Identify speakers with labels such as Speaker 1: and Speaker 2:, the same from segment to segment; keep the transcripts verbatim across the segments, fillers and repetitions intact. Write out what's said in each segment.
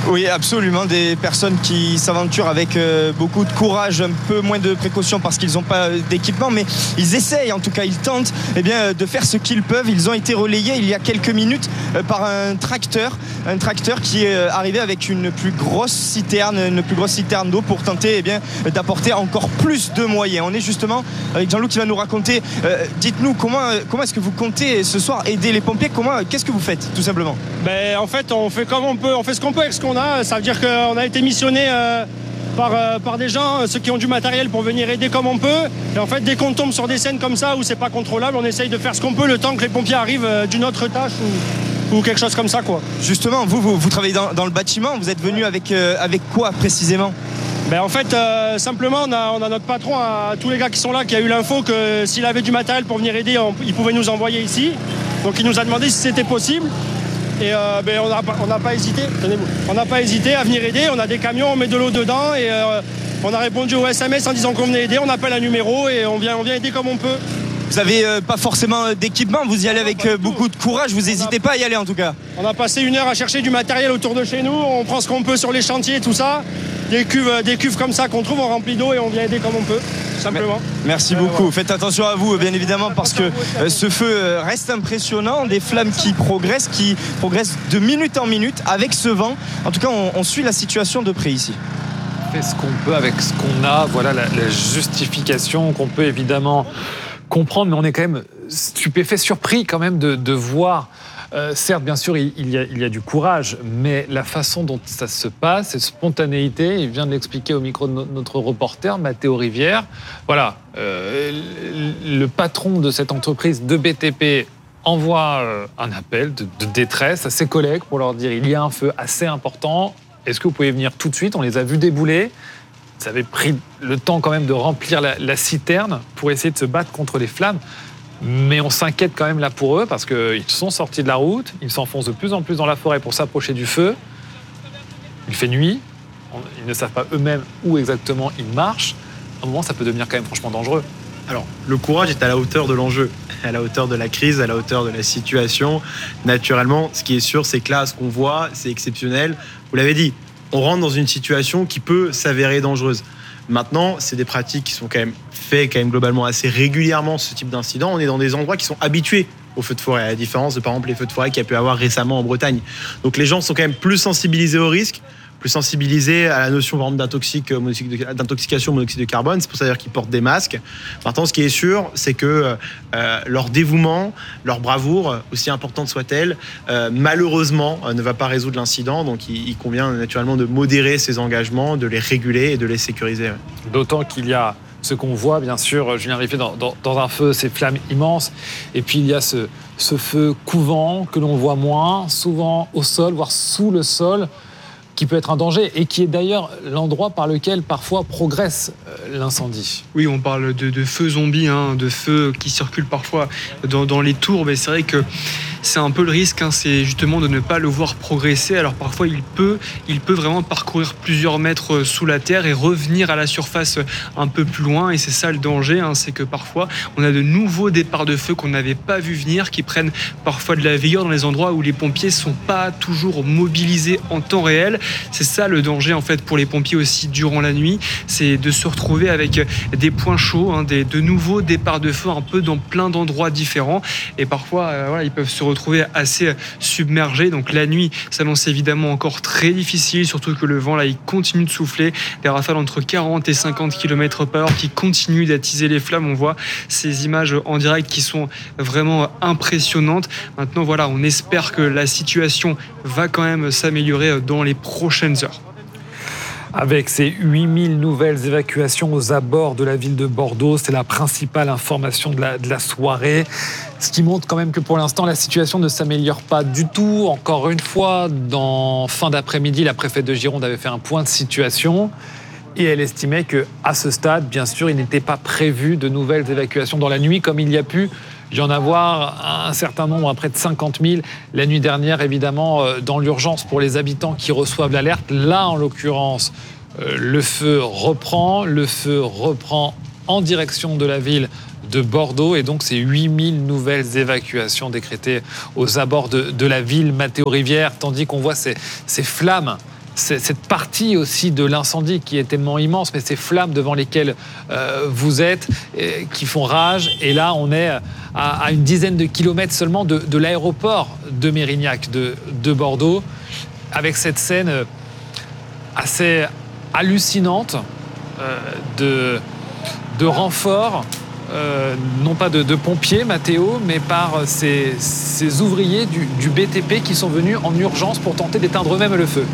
Speaker 1: Oui, absolument, des personnes qui s'aventurent avec euh, beaucoup de courage, un peu moins de précaution parce qu'ils n'ont pas d'équipement, mais ils essayent, en tout cas ils tentent eh bien, de faire ce qu'ils peuvent. Ils ont été relayés il y a quelques minutes euh, par un tracteur, un tracteur qui est arrivé avec une plus grosse citerne, une plus grosse citerne d'eau pour tenter eh bien, d'apporter encore plus de moyens. On est justement avec Jean-Loup qui va nous raconter, euh, dites-nous comment, comment est-ce que vous comptez ce soir aider les pompiers, comment, qu'est-ce que vous faites tout simplement?
Speaker 2: Ben, en fait on fait comme on peut, on fait ce qu'on peut avec ce qu'on a. Ça veut dire qu'on a été missionné euh, par, euh, par des gens, euh, ceux qui ont du matériel pour venir aider comme on peut. Et en fait, dès qu'on tombe sur des scènes comme ça où c'est pas contrôlable, on essaye de faire ce qu'on peut le temps que les pompiers arrivent euh, d'une autre tâche ou, ou quelque chose comme ça, quoi.
Speaker 1: Justement, vous, vous, vous travaillez dans, dans le bâtiment, vous êtes venu avec, euh, avec quoi précisément?
Speaker 2: Ben en fait, euh, simplement, on a, on a notre patron, à, à tous les gars qui sont là, qui a eu l'info que s'il avait du matériel pour venir aider, on, il pouvait nous envoyer ici. Donc il nous a demandé si c'était possible. Et euh, ben, on n'a on n'a pas hésité, tenez-vous, on n'a pas hésité à venir aider. On a des camions, on met de l'eau dedans et euh, on a répondu au S M S en disant qu'on venait aider. On appelle un numéro et on vient, on vient aider comme on peut.
Speaker 1: Vous n'avez euh, pas forcément d'équipement, vous y allez avec euh, beaucoup de courage, vous n'hésitez pas à y aller en tout cas.
Speaker 2: On a passé une heure à chercher du matériel autour de chez nous, on prend ce qu'on peut sur les chantiers et tout ça. Des cuves, des cuves comme ça qu'on trouve, on remplit d'eau et on vient aider comme on peut, simplement.
Speaker 1: Merci beaucoup. Euh, voilà. Faites attention à vous, bien évidemment, parce que euh, ce feu reste impressionnant. Des flammes qui progressent, qui progressent de minute en minute avec ce vent. En tout cas, on, on suit la situation de près ici.
Speaker 3: On fait ce qu'on peut avec ce qu'on a. Voilà la, la justification qu'on peut évidemment comprendre, mais on est quand même stupéfait, surpris quand même de, de voir. Euh, certes, bien sûr, il, il, y a, il y a du courage, mais la façon dont ça se passe, cette spontanéité, il vient de l'expliquer au micro de no- notre reporter, Mathéo Rivière. Voilà, euh, le patron de cette entreprise de B T P envoie euh, un appel de, de détresse à ses collègues pour leur dire il y a un feu assez important, est-ce que vous pouvez venir tout de suite? On les a vus débouler. Ça avait pris le temps quand même de remplir la, la citerne pour essayer de se battre contre les flammes. Mais on s'inquiète quand même là pour eux parce qu'ils sont sortis de la route, ils s'enfoncent de plus en plus dans la forêt pour s'approcher du feu. Il fait nuit, ils ne savent pas eux-mêmes où exactement ils marchent. À un moment, ça peut devenir quand même franchement dangereux.
Speaker 4: Alors, le courage est à la hauteur de l'enjeu, à la hauteur de la crise, à la hauteur de la situation. Naturellement, ce qui est sûr, c'est que là, ce qu'on voit, c'est exceptionnel. Vous l'avez dit, on rentre dans une situation qui peut s'avérer dangereuse. Maintenant, c'est des pratiques qui sont quand même faites quand même globalement assez régulièrement, ce type d'incident. On est dans des endroits qui sont habitués aux feux de forêt, à la différence de par exemple les feux de forêt qu'il y a pu avoir récemment en Bretagne. Donc les gens sont quand même plus sensibilisés au risque, plus sensibilisés à la notion par exemple d'intoxic, d'intoxication au monoxyde de carbone. C'est pour ça d'ailleurs qu'ils portent des masques. Maintenant, ce qui est sûr, c'est que euh, leur dévouement, leur bravoure, aussi importante soit-elle, euh, malheureusement euh, ne va pas résoudre l'incident. Donc il, il convient naturellement de modérer ces engagements, de les réguler et de les sécuriser. Ouais.
Speaker 3: D'autant qu'il y a ce qu'on voit, bien sûr, Julien Riffier, dans, dans, dans un feu, ces flammes immenses. Et puis il y a ce, ce feu couvant que l'on voit moins, souvent au sol, voire sous le sol, qui peut être un danger et qui est d'ailleurs l'endroit par lequel parfois progresse l'incendie.
Speaker 5: Oui, on parle de, de feux zombies, hein, de feux qui circulent parfois dans, dans les tourbes, et c'est vrai que c'est un peu le risque, hein, c'est justement de ne pas le voir progresser. Alors parfois il peut, il peut vraiment parcourir plusieurs mètres sous la terre et revenir à la surface un peu plus loin, et c'est ça le danger, hein, c'est que parfois on a de nouveaux départs de feu qu'on n'avait pas vu venir, qui prennent parfois de la vigueur dans les endroits où les pompiers ne sont pas toujours mobilisés en temps réel. C'est ça le danger en fait pour les pompiers aussi durant la nuit, c'est de se retrouver avec des points chauds, hein, des, de nouveaux départs de feu un peu dans plein d'endroits différents, et parfois euh, voilà, ils peuvent se retrouver assez submergés. Donc la nuit s'annonce évidemment encore très difficile, surtout que le vent là il continue de souffler, des rafales entre quarante et cinquante kilomètres par heure qui continuent d'attiser les flammes. On voit ces images en direct qui sont vraiment impressionnantes. Maintenant voilà, on espère que la situation va quand même s'améliorer dans les prochaines heures.
Speaker 3: Avec ces huit mille nouvelles évacuations aux abords de la ville de Bordeaux, c'est la principale information de la, de la soirée. Ce qui montre quand même que pour l'instant, la situation ne s'améliore pas du tout. Encore une fois, dans fin d'après-midi, la préfète de Gironde avait fait un point de situation et elle estimait qu'à ce stade, bien sûr, il n'était pas prévu de nouvelles évacuations dans la nuit, comme il y a pu y en avoir un certain nombre, à près de cinquante mille. La nuit dernière, évidemment, dans l'urgence pour les habitants qui reçoivent l'alerte. Là, en l'occurrence, le feu reprend. Le feu reprend en direction de la ville de Bordeaux. Et donc, c'est huit mille nouvelles évacuations décrétées aux abords de, de la ville. Mathéo Rivière, tandis qu'on voit ces, ces flammes cette partie aussi de l'incendie qui est tellement immense, mais ces flammes devant lesquelles euh, vous êtes, et, qui font rage. Et là, on est à, à une dizaine de kilomètres seulement de, de l'aéroport de Mérignac, de, de Bordeaux, avec cette scène assez hallucinante euh, de, de renforts. Euh, non pas de, de pompiers, Mathéo, mais par ces, ces ouvriers du, du B T P qui sont venus en urgence pour tenter d'éteindre eux-mêmes le feu.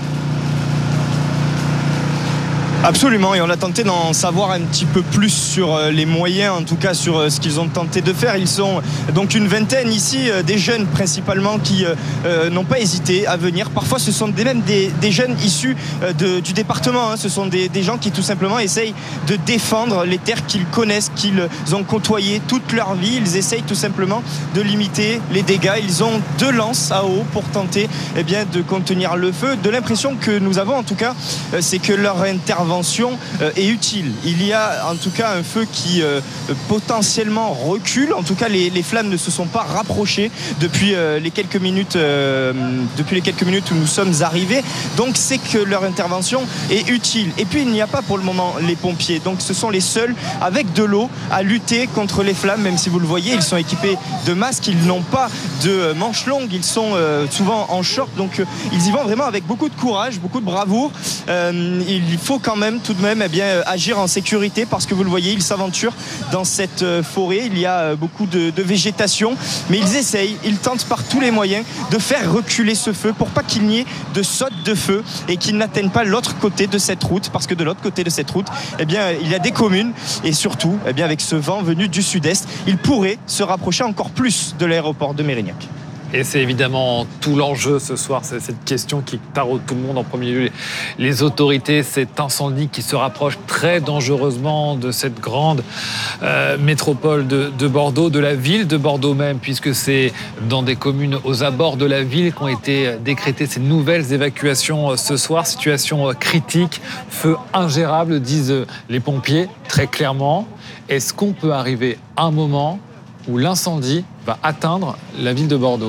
Speaker 1: Absolument, et on a tenté d'en savoir un petit peu plus sur les moyens, en tout cas sur ce qu'ils ont tenté de faire. Ils sont donc une vingtaine ici, des jeunes principalement qui euh, n'ont pas hésité à venir. Parfois ce sont des, même des, des jeunes issus de, du département, hein. Ce sont des, des gens qui tout simplement essayent de défendre les terres qu'ils connaissent, qu'ils ont côtoyées toute leur vie. Ils essayent tout simplement de limiter les dégâts. Ils ont deux lances à eau pour tenter eh bien, de contenir le feu. De l'impression que nous avons en tout cas, c'est que leur intervention est utile. Il y a en tout cas un feu qui euh, potentiellement recule. En tout cas, les, les flammes ne se sont pas rapprochées depuis euh, les quelques minutes, euh, depuis les quelques minutes où nous sommes arrivés. Donc, c'est que leur intervention est utile. Et puis, il n'y a pas pour le moment les pompiers. Donc, ce sont les seuls avec de l'eau à lutter contre les flammes. Même si vous le voyez, ils sont équipés de masques. Ils n'ont pas de manches longues. Ils sont euh, souvent en short. Donc, euh, ils y vont vraiment avec beaucoup de courage, beaucoup de bravoure. Euh, il faut quand même tout de même eh bien, agir en sécurité parce que vous le voyez, ils s'aventurent dans cette forêt. Il y a beaucoup de, de végétation, mais ils essayent, ils tentent par tous les moyens de faire reculer ce feu pour pas qu'il n'y ait de saute de feu et qu'il n'atteigne pas l'autre côté de cette route, parce que de l'autre côté de cette route, eh bien, il y a des communes et surtout, eh bien, avec ce vent venu du sud-est, ils pourraient se rapprocher encore plus de l'aéroport de Mérignac.
Speaker 3: Et c'est évidemment tout l'enjeu ce soir, c'est cette question qui taraude tout le monde en premier lieu. Les autorités, cet incendie qui se rapproche très dangereusement de cette grande euh, métropole de, de Bordeaux, de la ville de Bordeaux même, puisque c'est dans des communes aux abords de la ville qu'ont été décrétées ces nouvelles évacuations ce soir. Situation critique, feu ingérable, disent les pompiers, très clairement. Est-ce qu'on peut arriver à un moment où l'incendie va atteindre la ville de Bordeaux?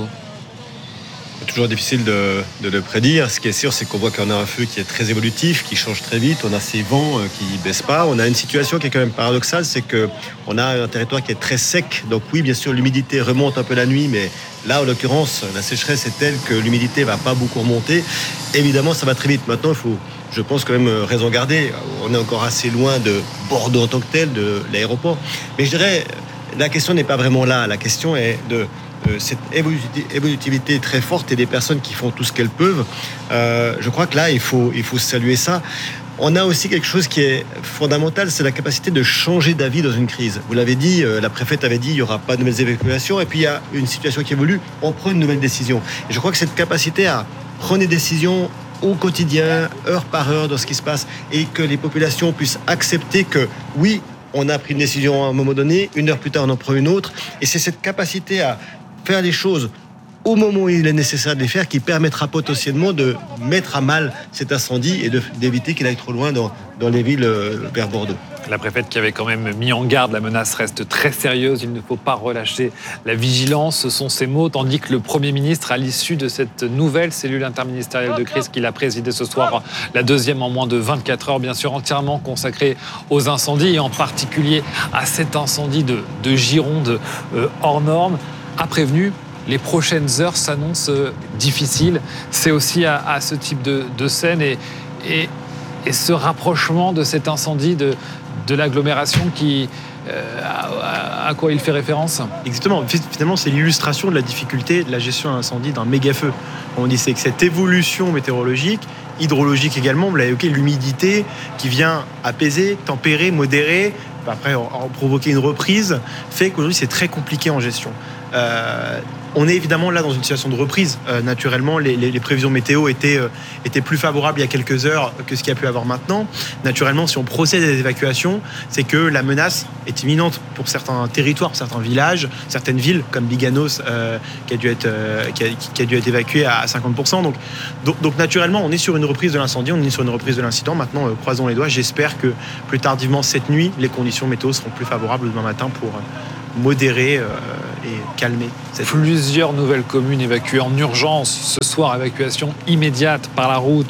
Speaker 6: C'est toujours difficile de, de le prédire. Ce qui est sûr, c'est qu'on voit qu'on a un feu qui est très évolutif, qui change très vite. On a ces vents qui ne baissent pas. On a une situation qui est quand même paradoxale, c'est qu'on a un territoire qui est très sec. Donc oui, bien sûr, l'humidité remonte un peu la nuit, mais là, en l'occurrence, la sécheresse est telle que l'humidité ne va pas beaucoup remonter. Évidemment, ça va très vite. Maintenant, il faut, je pense, quand même raison garder. On est encore assez loin de Bordeaux en tant que tel, de l'aéroport. Mais je dirais, la question n'est pas vraiment là. La question est de euh, cette évolutivité très forte et des personnes qui font tout ce qu'elles peuvent. Euh, je crois que là, il faut, il faut saluer ça. On a aussi quelque chose qui est fondamental, c'est la capacité de changer d'avis dans une crise. Vous l'avez dit, euh, la préfète avait dit il n'y aura pas de nouvelles évacuations, et puis il y a une situation qui évolue, on prend une nouvelle décision. Et je crois que cette capacité à prendre des décisions au quotidien, heure par heure, dans ce qui se passe, et que les populations puissent accepter que oui, on a pris une décision à un moment donné, une heure plus tard on en prend une autre, et c'est cette capacité à faire les choses au moment où il est nécessaire de les faire qui permettra potentiellement de mettre à mal cet incendie et de, d'éviter qu'il aille trop loin dans, dans les villes vers Bordeaux.
Speaker 3: La préfète qui avait quand même mis en garde, la menace reste très sérieuse, il ne faut pas relâcher la vigilance, ce sont ses mots, tandis que le Premier ministre, à l'issue de cette nouvelle cellule interministérielle de crise qu'il a présidée ce soir, la deuxième en moins de vingt-quatre heures, bien sûr entièrement consacrée aux incendies, et en particulier à cet incendie de, de Gironde euh, hors norme, a prévenu: les prochaines heures s'annoncent difficiles. C'est aussi à, à ce type de, de scène et, et, et ce rapprochement de cet incendie de, de l'agglomération qui, euh, à, à quoi il fait référence.
Speaker 4: Exactement. Finalement, c'est l'illustration de la difficulté de la gestion d'un incendie, d'un méga-feu. On dit c'est que cette évolution météorologique, hydrologique également, on l'a évoqué, l'humidité qui vient apaiser, tempérer, modérer, après en, en provoquer une reprise, fait qu'aujourd'hui c'est très compliqué en gestion. Euh, on est évidemment là dans une situation de reprise. Euh, naturellement, les, les, les prévisions météo étaient, euh, étaient plus favorables il y a quelques heures que ce qu'il y a pu avoir maintenant. Naturellement, si on procède à des évacuations, c'est que la menace est imminente pour certains territoires, pour certains villages, certaines villes comme Biganos euh, qui, a dû être, euh, qui, a, qui a dû être évacuée à cinquante pour cent. Donc, donc, donc naturellement, on est sur une reprise de l'incendie, on est sur une reprise de l'incident. Maintenant, euh, croisons les doigts. J'espère que plus tardivement cette nuit, les conditions météo seront plus favorables demain matin pour euh, modérer euh, et calmer cette...
Speaker 3: Plusieurs nouvelles communes évacuées en urgence ce soir, évacuation immédiate par la route,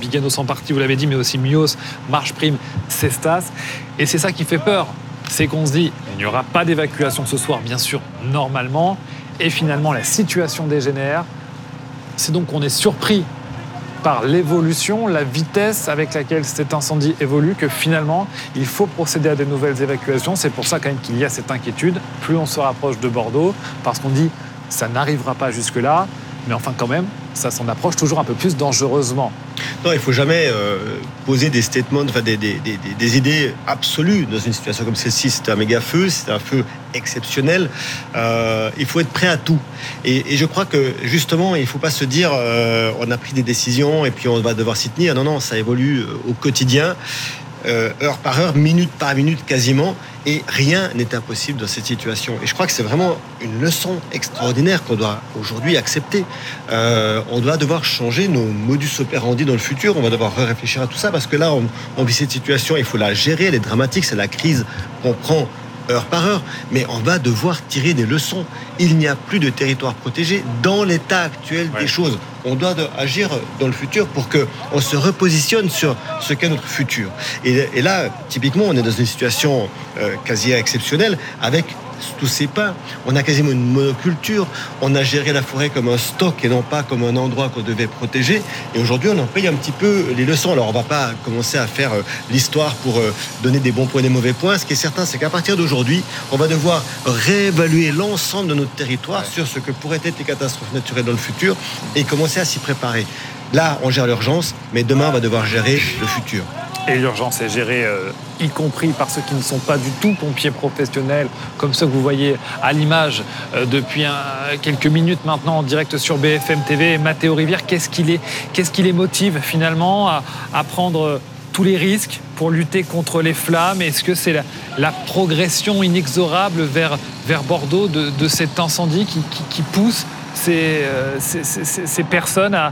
Speaker 3: Vigano sont partis, vous l'avez dit, mais aussi Mios, Marche-Prime, Cestas. Et c'est ça qui fait peur. C'est qu'on se dit, il n'y aura pas d'évacuation ce soir, bien sûr, normalement. Et finalement, la situation dégénère. C'est donc qu'on est surpris par l'évolution, la vitesse avec laquelle cet incendie évolue, que finalement, il faut procéder à des nouvelles évacuations. C'est pour ça quand même qu'il y a cette inquiétude. Plus on se rapproche de Bordeaux, parce qu'on dit ça n'arrivera pas jusque-là, mais enfin quand même, ça s'en approche toujours un peu plus dangereusement.
Speaker 6: Non, il ne faut jamais euh, poser des statements, enfin des, des, des, des idées absolues dans une situation comme celle-ci. C'est un méga feu, c'est un feu exceptionnel. Euh, il faut être prêt à tout. Et, et je crois que justement, il ne faut pas se dire euh, on a pris des décisions et puis on va devoir s'y tenir. Non, non, ça évolue au quotidien. Euh, heure par heure, minute par minute quasiment, et rien n'est impossible dans cette situation. Et je crois que c'est vraiment une leçon extraordinaire qu'on doit aujourd'hui accepter. Euh, on doit devoir changer nos modus operandi dans le futur, on va devoir réfléchir à tout ça, parce que là, on, on vit cette situation, il faut la gérer, elle est dramatique, c'est la crise qu'on prend heure par heure, mais on va devoir tirer des leçons. Il n'y a plus de territoire protégé dans l'état actuel ouais. des choses. On doit agir dans le futur pour qu'on se repositionne sur ce qu'est notre futur. Et, et là, typiquement, on est dans une situation euh, quasi exceptionnelle avec tous ces pins. On a quasiment une monoculture. On a géré la forêt comme un stock et non pas comme un endroit qu'on devait protéger. Et aujourd'hui, on en paye un petit peu les leçons. Alors, on ne va pas commencer à faire euh, l'histoire pour euh, donner des bons points et des mauvais points. Ce qui est certain, c'est qu'à partir d'aujourd'hui, on va devoir réévaluer l'ensemble de notre territoire ouais. sur ce que pourraient être les catastrophes naturelles dans le futur et commencer à s'y préparer. Là, on gère l'urgence, mais demain, on va devoir gérer le futur.
Speaker 3: Et l'urgence est gérée, euh, y compris par ceux qui ne sont pas du tout pompiers professionnels, comme ceux que vous voyez à l'image euh, depuis un, quelques minutes maintenant en direct sur B F M T V. Mathéo Rivière, qu'est-ce qui les, qu'est-ce qui les motive finalement à, à prendre tous les risques pour lutter contre les flammes? Est-ce que c'est la, la progression inexorable vers, vers Bordeaux de, de cet incendie qui, qui, qui pousse ces, euh, ces, ces, ces personnes à,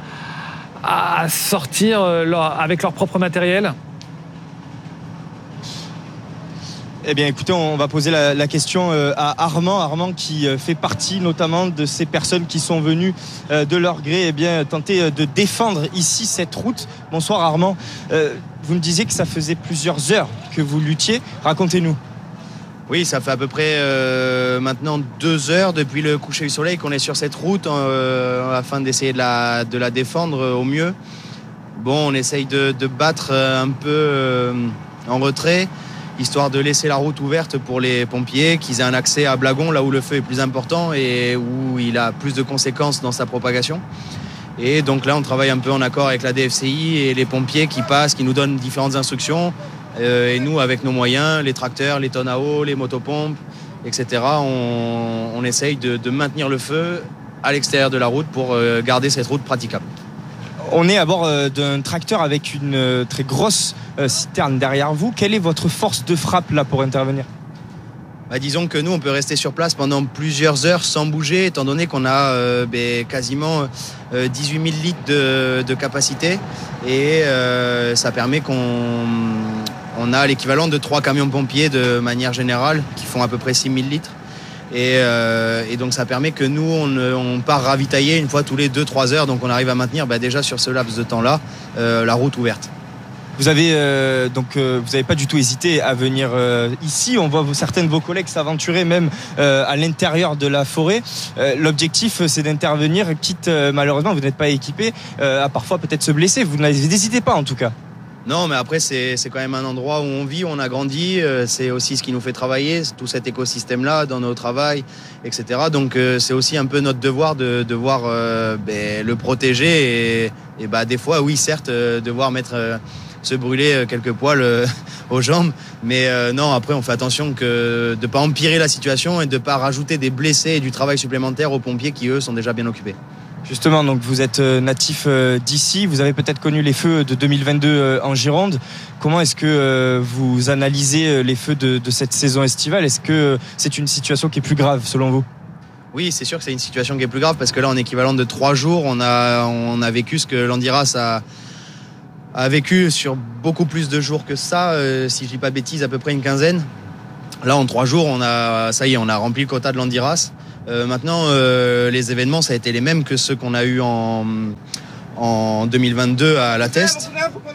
Speaker 3: à sortir leur, avec leur propre matériel?
Speaker 1: Eh bien, écoutez, on va poser la, la question à Armand. Armand qui fait partie notamment de ces personnes qui sont venues de leur gré, eh bien, tenter de défendre ici cette route. Bonsoir Armand. Vous me disiez que ça faisait plusieurs heures que vous luttiez. Racontez-nous.
Speaker 7: Oui, ça fait à peu près euh, maintenant deux heures depuis le coucher du soleil qu'on est sur cette route euh, afin d'essayer de la, de la défendre au mieux. Bon, on essaye de, de battre un peu euh, en retrait, histoire de laisser la route ouverte pour les pompiers, qu'ils aient un accès à Blagon, là où le feu est plus important et où il a plus de conséquences dans sa propagation. Et donc là, on travaille un peu en accord avec la D F C I et les pompiers qui passent, qui nous donnent différentes instructions. Euh, et nous, avec nos moyens, les tracteurs, les tonnes à eau, les motopompes, et cetera, on, on essaye de, de maintenir le feu à l'extérieur de la route pour euh, garder cette route praticable.
Speaker 1: On est à bord euh, d'un tracteur avec une euh, très grosse euh, citerne derrière vous. Quelle est votre force de frappe là pour intervenir ?
Speaker 7: Bah, disons que nous, on peut rester sur place pendant plusieurs heures sans bouger, étant donné qu'on a euh, bah, quasiment euh, dix-huit mille litres de, de capacité. Et euh, ça permet qu'on on a l'équivalent de trois camions pompiers de manière générale, qui font à peu près six mille litres. Et, euh, et donc ça permet que nous, on, on part ravitailler une fois tous les deux trois heures. Donc on arrive à maintenir bah, déjà sur ce laps de temps-là euh, la route ouverte.
Speaker 1: Vous avez euh, donc euh, vous n'avez pas du tout hésité à venir euh, ici. On voit certains de vos collègues s'aventurer même euh, à l'intérieur de la forêt. Euh, l'objectif, c'est d'intervenir, quitte euh, malheureusement vous n'êtes pas équipé, euh, à parfois peut-être se blesser. Vous n'hésitez pas en tout cas.
Speaker 7: Non, mais après c'est, c'est quand même un endroit où on vit, où on a grandi. Euh, c'est aussi ce qui nous fait travailler, tout cet écosystème-là dans notre travail, et cetera. Donc euh, c'est aussi un peu notre devoir de devoir euh, ben, le protéger et, et bah des fois, oui, certes, euh, devoir mettre euh, se brûler quelques poils euh, aux jambes. Mais euh, non, après, on fait attention que de ne pas empirer la situation et de ne pas rajouter des blessés et du travail supplémentaire aux pompiers qui, eux, sont déjà bien occupés.
Speaker 1: Justement, donc vous êtes natif d'ici, vous avez peut-être connu les feux de deux mille vingt-deux en Gironde. Comment est-ce que vous analysez les feux de, de cette saison estivale ? Est-ce que c'est une situation qui est plus grave selon vous ?
Speaker 7: Oui, c'est sûr que c'est une situation qui est plus grave parce que là, en équivalent de trois jours, on a, on a vécu ce que Landiras a, a vécu sur beaucoup plus de jours que ça. Euh, si je dis pas de bêtises, à peu près une quinzaine. Là, en trois jours, on a, ça y est, on a rempli le quota de Landiras. Euh, maintenant, euh, les événements, ça a été les mêmes que ceux qu'on a eu en, en deux mille vingt-deux à La Teste.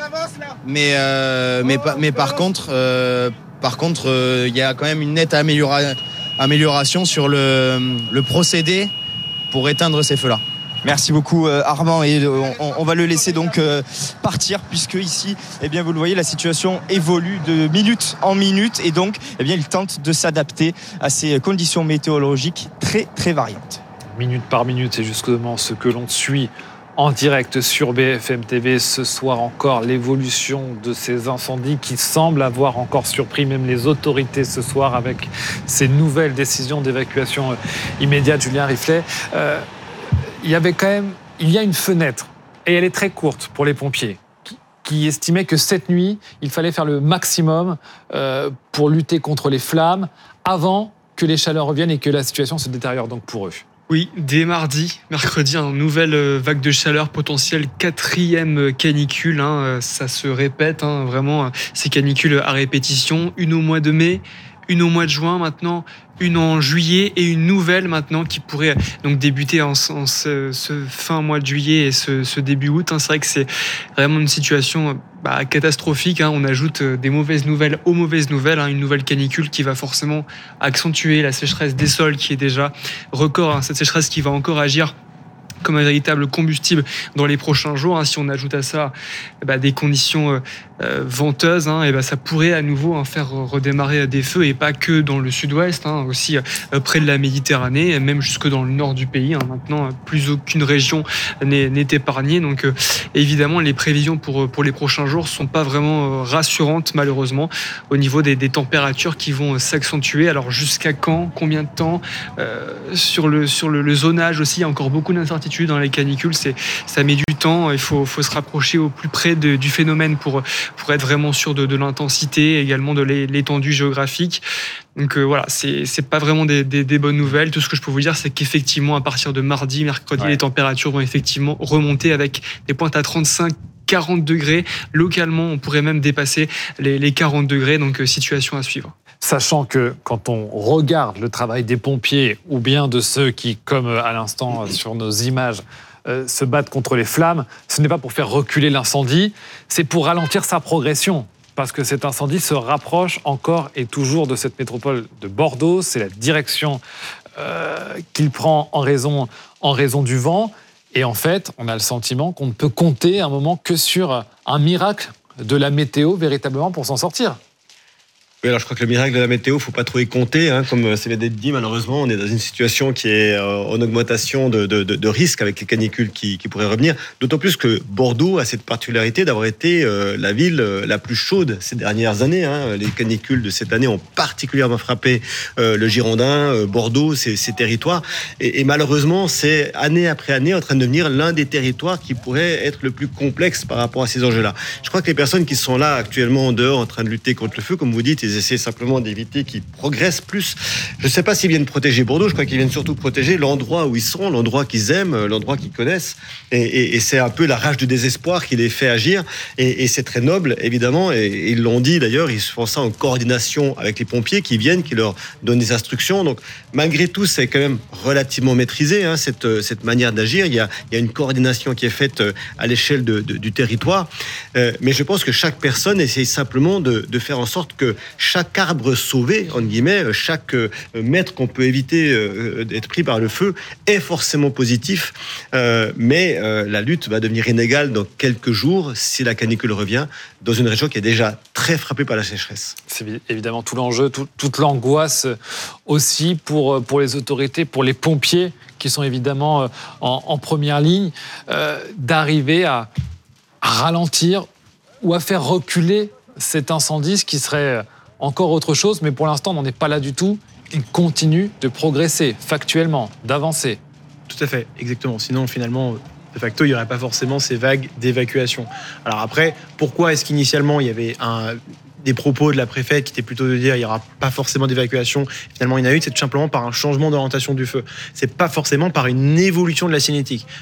Speaker 7: Mais, euh, mais, mais par contre, euh, par contre, il euh, y a quand même une nette améliora- amélioration sur le, le procédé pour éteindre ces feux-là.
Speaker 1: Merci beaucoup euh, Armand et euh, on, on va le laisser donc euh, partir puisque ici, eh bien vous le voyez, la situation évolue de minute en minute et donc eh bien il tente de s'adapter à ces conditions météorologiques très très variantes.
Speaker 3: Minute par minute, c'est justement ce que l'on suit en direct sur B F M T V ce soir encore, l'évolution de ces incendies qui semblent avoir encore surpris même les autorités ce soir avec ces nouvelles décisions d'évacuation immédiate. Julien Riflet, euh, il y avait quand même, il y a une fenêtre et elle est très courte pour les pompiers qui, qui estimaient que cette nuit, il fallait faire le maximum euh, pour lutter contre les flammes avant que les chaleurs reviennent et que la situation se détériore donc pour eux.
Speaker 5: Oui, dès mardi, mercredi, une nouvelle vague de chaleur potentielle, quatrième canicule, hein, ça se répète, hein, vraiment, ces canicules à répétition, une au mois de mai, une au mois de juin maintenant, une en juillet et une nouvelle maintenant qui pourrait donc débuter en, en ce, ce fin mois de juillet et ce, ce début août. Hein. C'est vrai que c'est vraiment une situation bah, catastrophique. Hein. On ajoute des mauvaises nouvelles aux mauvaises nouvelles. Hein. Une nouvelle canicule qui va forcément accentuer la sécheresse des sols qui est déjà record. Hein. Cette sécheresse qui va encore agir comme un véritable combustible dans les prochains jours. Hein. Si on ajoute à ça bah, des conditions euh, euh, venteuses, hein, et bah, ça pourrait à nouveau hein, faire redémarrer des feux, et pas que dans le sud-ouest, hein, aussi euh, près de la Méditerranée, et même jusque dans le nord du pays. Hein. Maintenant, plus aucune région n'est, n'est épargnée. Donc euh, évidemment, les prévisions pour, pour les prochains jours sont pas vraiment euh, rassurantes, malheureusement, au niveau des, des températures qui vont s'accentuer. Alors jusqu'à quand, combien de temps, euh, sur, le, sur le, le zonage aussi, il y a encore beaucoup d'incertitudes. Dans les canicules, c'est, ça met du temps. Il faut, faut se rapprocher au plus près de, du phénomène pour, pour être vraiment sûr de, de l'intensité, également de l'étendue géographique. Donc euh, voilà, c'est, c'est pas vraiment des, des, des bonnes nouvelles. Tout ce que je peux vous dire, c'est qu'effectivement, à partir de mardi, mercredi, ouais. les températures vont effectivement remonter avec des pointes à trente-cinq, quarante degrés. Localement, on pourrait même dépasser les, les quarante degrés. Donc, euh, situation à suivre.
Speaker 3: Sachant que quand on regarde le travail des pompiers ou bien de ceux qui, comme à l'instant sur nos images, euh, se battent contre les flammes, ce n'est pas pour faire reculer l'incendie, c'est pour ralentir sa progression. Parce que cet incendie se rapproche encore et toujours de cette métropole de Bordeaux. C'est la direction euh, qu'il prend en raison, en raison du vent. Et en fait, on a le sentiment qu'on ne peut compter à un moment que sur un miracle de la météo véritablement pour s'en sortir.
Speaker 6: Oui, alors je crois que le miracle de la météo, il ne faut pas trop y compter. Hein. Comme c'est dit, malheureusement, on est dans une situation qui est en augmentation de, de, de, de risque avec les canicules qui, qui pourraient revenir. D'autant plus que Bordeaux a cette particularité d'avoir été euh, la ville la plus chaude ces dernières années. Hein. Les canicules de cette année ont particulièrement frappé euh, le Girondin, euh, Bordeaux, ces, ces territoires. Et, et malheureusement, c'est année après année en train de devenir l'un des territoires qui pourrait être le plus complexe par rapport à ces enjeux-là. Je crois que les personnes qui sont là actuellement en dehors en train de lutter contre le feu, comme vous dites, ils essaient simplement d'éviter qu'ils progressent plus. Je ne sais pas s'ils viennent protéger Bordeaux, je crois qu'ils viennent surtout protéger l'endroit où ils sont, l'endroit qu'ils aiment, l'endroit qu'ils connaissent. Et, et, et c'est un peu la rage du désespoir qui les fait agir. Et, et c'est très noble, évidemment. Et, et ils l'ont dit d'ailleurs, ils font ça en coordination avec les pompiers qui viennent, qui leur donnent des instructions. Donc malgré tout, c'est quand même relativement maîtrisé, hein, cette, cette manière d'agir. Il y, a, il y a une coordination qui est faite à l'échelle de, de, du territoire. Euh, mais je pense que chaque personne essaye simplement de, de faire en sorte que chaque arbre sauvé, entre guillemets, chaque mètre qu'on peut éviter d'être pris par le feu est forcément positif. Euh, mais euh, la lutte va devenir inégale dans quelques jours si la canicule revient dans une région qui est déjà très frappée par la sécheresse.
Speaker 3: C'est évidemment tout l'enjeu, tout, toute l'angoisse aussi pour, pour les autorités, pour les pompiers qui sont évidemment en, en première ligne, euh, d'arriver à, à ralentir ou à faire reculer cet incendie, ce qui serait encore autre chose, mais pour l'instant, on n'en est pas là du tout. Il continue de progresser factuellement, d'avancer.
Speaker 4: Tout à fait, exactement. Sinon, finalement, de facto, il n'y aurait pas forcément ces vagues d'évacuation. Alors après, pourquoi est-ce qu'initialement, il y avait un... des propos de la préfète qui étaient plutôt de dire il n'y aura pas forcément d'évacuation, finalement il y en a eu, c'est tout simplement par un changement d'orientation du feu. C'est pas forcément par une évolution de la cinétique. C'est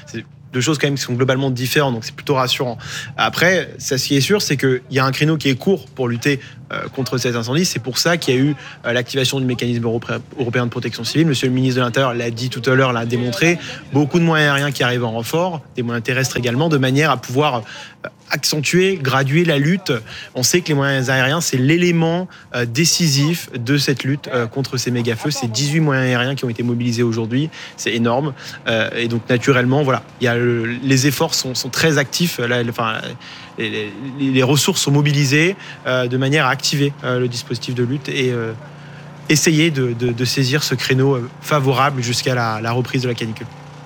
Speaker 4: deux choses quand même qui sont globalement différentes, donc c'est plutôt rassurant. Après, ça, ce qui est sûr, c'est qu'il y a un créneau qui est court pour lutter euh, contre cet incendie. C'est pour ça qu'il y a eu euh, l'activation du mécanisme européen de protection civile. Monsieur le ministre de l'Intérieur l'a dit tout à l'heure, l'a démontré. Beaucoup de moyens aériens qui arrivent en renfort, des moyens terrestres également, de manière à pouvoir euh, accentuer, graduer la lutte. On sait que les moyens aériens, c'est l'élément euh, décisif de cette lutte euh, contre ces méga-feux. C'est dix-huit moyens aériens qui ont été mobilisés aujourd'hui. C'est énorme. Euh, et donc, naturellement, voilà, il y a le, les efforts sont, sont très actifs. Là, enfin, les, les, les ressources sont mobilisées euh, de manière à activer euh, le dispositif de lutte et euh, essayer de, de, de saisir ce créneau favorable jusqu'à la, la reprise de la canicule.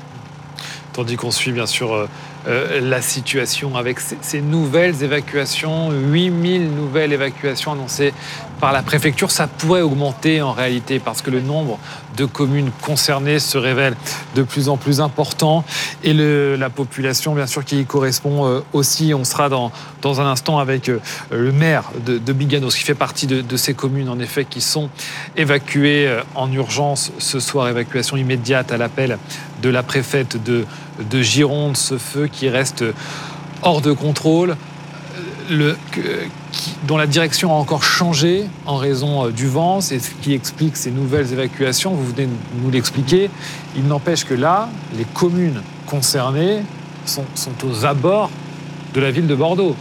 Speaker 3: Tandis qu'on suit bien sûr euh, euh, la situation avec ces, ces nouvelles évacuations, huit mille nouvelles évacuations annoncées par la préfecture. Ça pourrait augmenter en réalité parce que le nombre de communes concernées se révèle de plus en plus important et le, la population bien sûr qui y correspond euh, aussi. On sera dans, dans un instant avec euh, le maire de, de Biganos qui fait partie de, de ces communes en effet qui sont évacuées euh, en urgence ce soir. Évacuation immédiate à l'appel de la préfète de, de Gironde. Ce feu qui reste hors de contrôle, le, qui, dont la direction a encore changé en raison du vent. C'est ce qui explique ces nouvelles évacuations. Vous venez de nous l'expliquer. Il n'empêche que là, les communes concernées sont, sont aux abords de la ville de Bordeaux.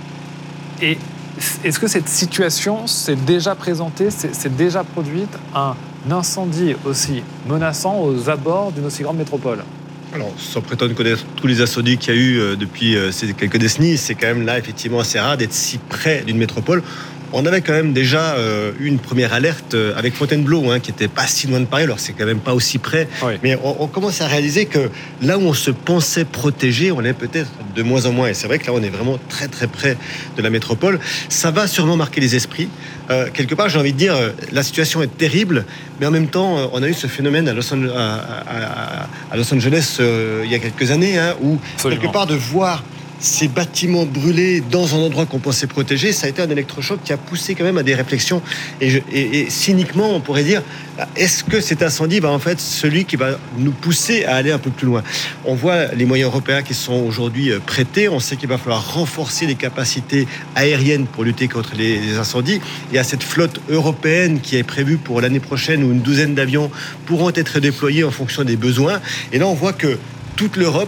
Speaker 3: Et est-ce que cette situation s'est déjà présentée, s'est, s'est déjà produite, un incendie aussi menaçant aux abords d'une aussi grande métropole ?
Speaker 6: Alors, sans prétendre connaître tous les incendies qu'il y a eu depuis ces quelques décennies, c'est quand même là effectivement assez rare d'être si près d'une métropole. On avait quand même déjà euh, eu une première alerte avec Fontainebleau, hein, qui n'était pas si loin de Paris, alors c'est quand même pas aussi près. Oui. Mais on, on commence à réaliser que là où on se pensait protégé, on est peut-être de moins en moins. Et c'est vrai que là, on est vraiment très très près de la métropole. Ça va sûrement marquer les esprits. Euh, quelque part, j'ai envie de dire, la situation est terrible, mais en même temps, on a eu ce phénomène à Los, Angeles, à, à, à Los Angeles euh, il y a quelques années, hein, où Absolument. quelque part de voir ces bâtiments brûlés dans un endroit qu'on pensait protégé, ça a été un électrochoc qui a poussé quand même à des réflexions. Et, je, et, et cyniquement, on pourrait dire, est-ce que cet incendie va en fait celui qui va nous pousser à aller un peu plus loin ? On voit les moyens européens qui sont aujourd'hui prêtés. On sait qu'il va falloir renforcer les capacités aériennes pour lutter contre les, les incendies. Il y a cette flotte européenne qui est prévue pour l'année prochaine où une douzaine d'avions pourront être déployés en fonction des besoins. Et là, on voit que toute l'Europe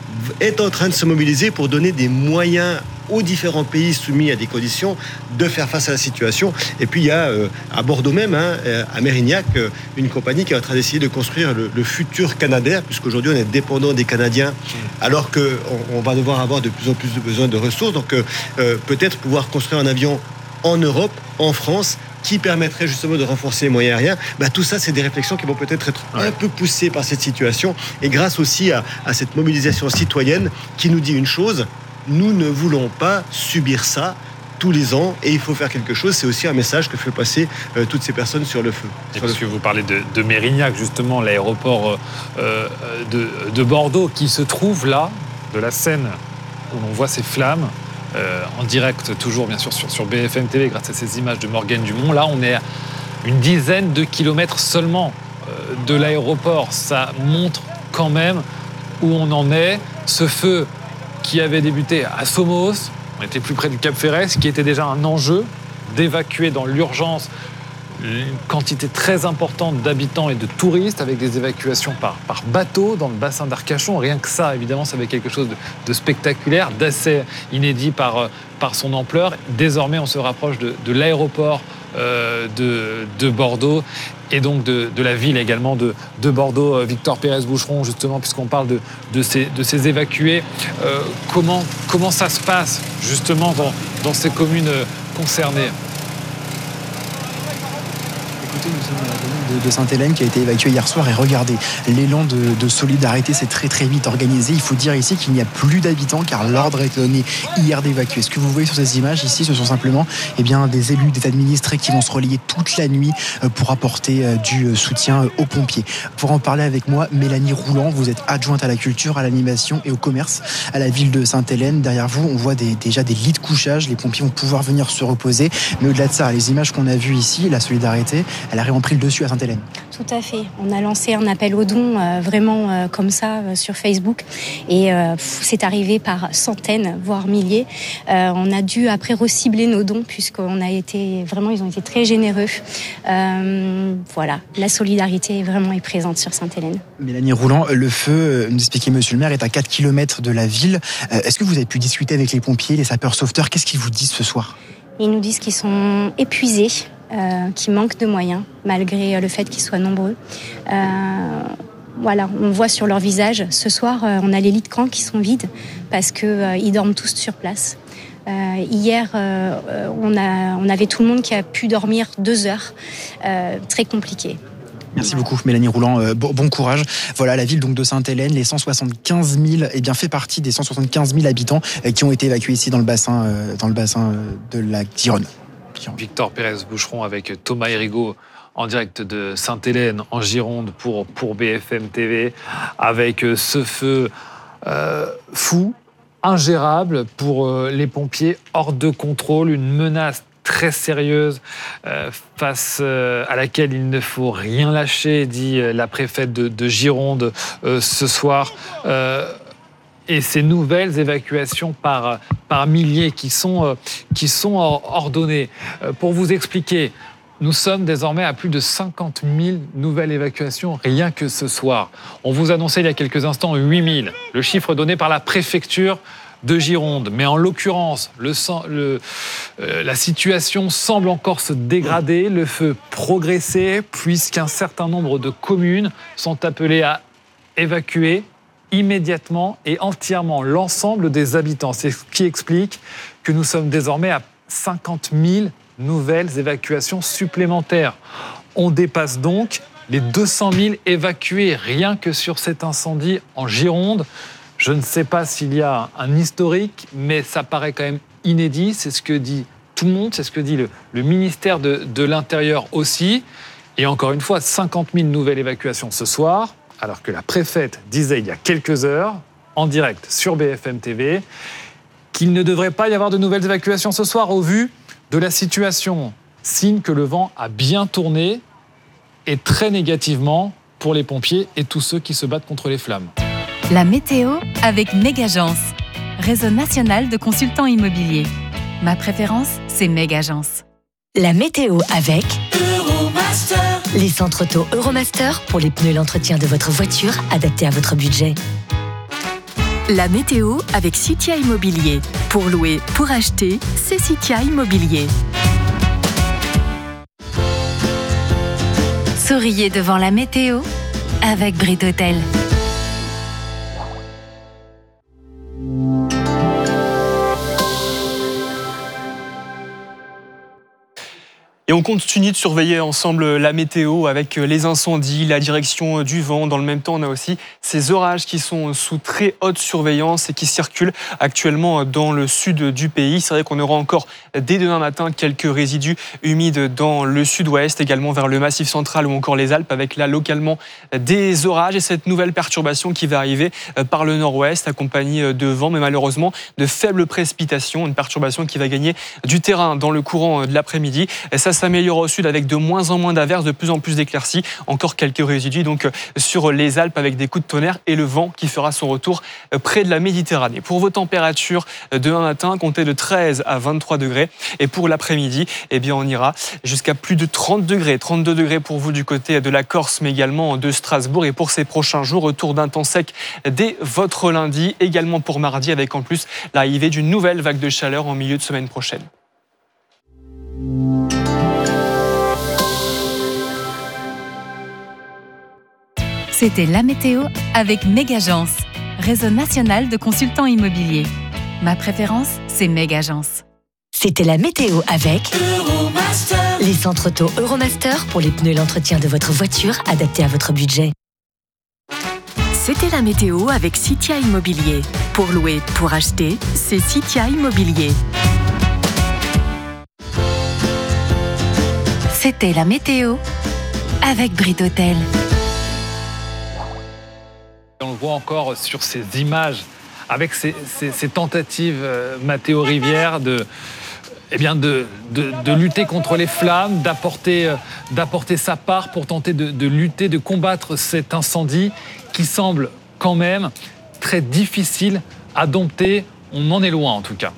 Speaker 6: est en train de se mobiliser pour donner des moyens aux différents pays soumis à des conditions de faire face à la situation. Et puis il y a euh, à Bordeaux même, hein, à Mérignac, euh, une compagnie qui est en train d'essayer de construire le, le futur Canadair, puisqu'aujourd'hui on est dépendant des Canadiens, alors qu'on on va devoir avoir de plus en plus de besoin de ressources. Donc euh, euh, peut-être pouvoir construire un avion en Europe, en France, qui permettrait justement de renforcer les moyens aériens. Bah, tout ça, c'est des réflexions qui vont peut-être être un peu poussées par cette situation. Et grâce aussi à, à cette mobilisation citoyenne qui nous dit une chose, nous ne voulons pas subir ça tous les ans et il faut faire quelque chose. C'est aussi un message que fait passer euh, toutes ces personnes sur le feu.
Speaker 3: Et parce que vous parlez de, de Mérignac, justement, l'aéroport euh, de, de Bordeaux qui se trouve là, de la Seine, où l'on voit ces flammes. Euh, en direct, toujours bien sûr sur, sur B F M T V, grâce à ces images de Morgane Dumont. Là, on est à une dizaine de kilomètres seulement euh, de l'aéroport. Ça montre quand même où on en est. Ce feu qui avait débuté à Somos, on était plus près du Cap Ferret, ce qui était déjà un enjeu d'évacuer dans l'urgence une quantité très importante d'habitants et de touristes avec des évacuations par, par bateau dans le bassin d'Arcachon. Rien que ça, évidemment, ça avait quelque chose de, de spectaculaire, d'assez inédit par, par son ampleur. Désormais, on se rapproche de, de l'aéroport euh, de, de Bordeaux et donc de, de la ville également de, de Bordeaux. Victor Pérez-Boucheron, justement, puisqu'on parle de, de, ces, de ces évacués, euh, comment, comment ça se passe justement dans, dans ces communes concernées ?
Speaker 8: Nous sommes à la commune de Sainte-Hélène qui a été évacuée hier soir et regardez, l'élan de, de solidarité s'est très très vite organisé. Il faut dire ici qu'il n'y a plus d'habitants car l'ordre a été donné hier d'évacuer. Ce que vous voyez sur ces images ici, ce sont simplement eh bien, des élus, des administrés qui vont se relayer toute la nuit pour apporter du soutien aux pompiers. Pour en parler avec moi, Mélanie Roulant, vous êtes adjointe à la culture, à l'animation et au commerce à la ville de Sainte-Hélène. Derrière vous, on voit des, déjà des lits de couchage. Les pompiers vont pouvoir venir se reposer. Mais au-delà de ça, les images qu'on a vues ici, la solidarité, elle arrive ont pris le dessus à Sainte-Hélène.
Speaker 9: Tout à fait. On a lancé un appel aux dons euh, vraiment euh, comme ça euh, sur Facebook et euh, pff, c'est arrivé par centaines, voire milliers. Euh, on a dû après recibler nos dons puisqu'on a été vraiment, ils ont été très généreux. Euh, voilà, la solidarité vraiment est présente sur Sainte-Hélène.
Speaker 8: Mélanie Rouland, le feu, nous expliquait Monsieur le maire, est à quatre kilomètres de la ville. Euh, est-ce que vous avez pu discuter avec les pompiers, les sapeurs-sauveteurs? Qu'est-ce qu'ils vous disent ce soir?
Speaker 9: Ils nous disent qu'ils sont épuisés. Euh, qui manquent de moyens, malgré le fait qu'ils soient nombreux. Euh, voilà, on voit sur leur visage, ce soir, euh, on a les lits de camp qui sont vides parce qu'ils euh, dorment tous sur place. Euh, hier, euh, on, a, on avait tout le monde qui a pu dormir deux heures. Euh, très compliqué.
Speaker 8: Merci beaucoup Mélanie Rouland, euh, bon, bon courage. Voilà, la ville donc de Sainte-Hélène, les cent soixante-quinze mille, eh bien, fait partie des cent soixante-quinze mille habitants euh, qui ont été évacués ici dans le bassin, euh, dans le bassin euh, de la Gironde.
Speaker 3: Victor Pérez-Boucheron avec Thomas Hérigaud en direct de Sainte-Hélène en Gironde pour, pour B F M T V, avec ce feu euh, fou, ingérable pour euh, les pompiers, hors de contrôle, une menace très sérieuse euh, face euh, à laquelle il ne faut rien lâcher, dit euh, la préfète de, de Gironde euh, ce soir. Euh, Et ces nouvelles évacuations par, par milliers qui sont, qui sont ordonnées. Pour vous expliquer, nous sommes désormais à plus de cinquante mille nouvelles évacuations rien que ce soir. On vous annonçait il y a quelques instants huit mille, le chiffre donné par la préfecture de Gironde. Mais en l'occurrence, le, le, euh, la situation semble encore se dégrader, le feu progresser, puisqu'un certain nombre de communes sont appelées à évacuer immédiatement et entièrement l'ensemble des habitants. C'est ce qui explique que nous sommes désormais à cinquante mille nouvelles évacuations supplémentaires. On dépasse donc les deux cent mille évacués rien que sur cet incendie en Gironde. Je ne sais pas s'il y a un historique, mais ça paraît quand même inédit. C'est ce que dit tout le monde, c'est ce que dit le, le ministère de, de l'Intérieur aussi. Et encore une fois, cinquante mille nouvelles évacuations ce soir, alors que la préfète disait il y a quelques heures, en direct sur B F M T V, qu'il ne devrait pas y avoir de nouvelles évacuations ce soir au vu de la situation. Signe que le vent a bien tourné et très négativement pour les pompiers et tous ceux qui se battent contre les flammes.
Speaker 10: La météo avec Megagence, réseau national de consultants immobiliers. Ma préférence, c'est Megagence.
Speaker 11: La météo avec Euromaster. Les centres auto Euromaster pour les pneus et l'entretien de votre voiture adaptés à votre budget.
Speaker 10: La météo avec Citia Immobilier. Pour louer, pour acheter, c'est Citia Immobilier. Souriez devant la météo avec Brit Hôtel.
Speaker 5: Et on continue de surveiller ensemble la météo avec les incendies, la direction du vent. Dans le même temps, on a aussi ces orages qui sont sous très haute surveillance et qui circulent actuellement dans le sud du pays. C'est vrai qu'on aura encore dès demain matin quelques résidus humides dans le sud-ouest, également vers le Massif central ou encore les Alpes, avec là localement des orages et cette nouvelle perturbation qui va arriver par le nord-ouest, accompagnée de vent, mais malheureusement de faibles précipitations. Une perturbation qui va gagner du terrain dans le courant de l'après-midi. Et ça s'améliore au sud avec de moins en moins d'averses, de plus en plus d'éclaircies. Encore quelques résidus donc sur les Alpes avec des coups de tonnerre et le vent qui fera son retour près de la Méditerranée. Pour vos températures, demain matin, comptez de treize à vingt-trois degrés. Et pour l'après-midi, eh bien, on ira jusqu'à plus de trente degrés. trente-deux degrés pour vous du côté de la Corse, mais également de Strasbourg. Et pour ces prochains jours, retour d'un temps sec dès votre lundi. Également pour mardi, avec en plus l'arrivée d'une nouvelle vague de chaleur en milieu de semaine prochaine.
Speaker 10: C'était la météo avec Megagence, réseau national de consultants immobiliers. Ma préférence, c'est Megagence.
Speaker 11: C'était la météo avec Euromaster. Les centres auto Euromaster pour les pneus et l'entretien de votre voiture adaptés à votre budget.
Speaker 10: C'était la météo avec Citia Immobilier. Pour louer, pour acheter, c'est Citia Immobilier. C'était la météo avec Brit Hôtel.
Speaker 3: On le voit encore sur ces images, avec ces, ces, ces tentatives, euh, Mathéo Rivière, de, eh bien de, de, de lutter contre les flammes, d'apporter, d'apporter sa part pour tenter de, de lutter, de combattre cet incendie qui semble quand même très difficile à dompter. On en est loin en tout cas.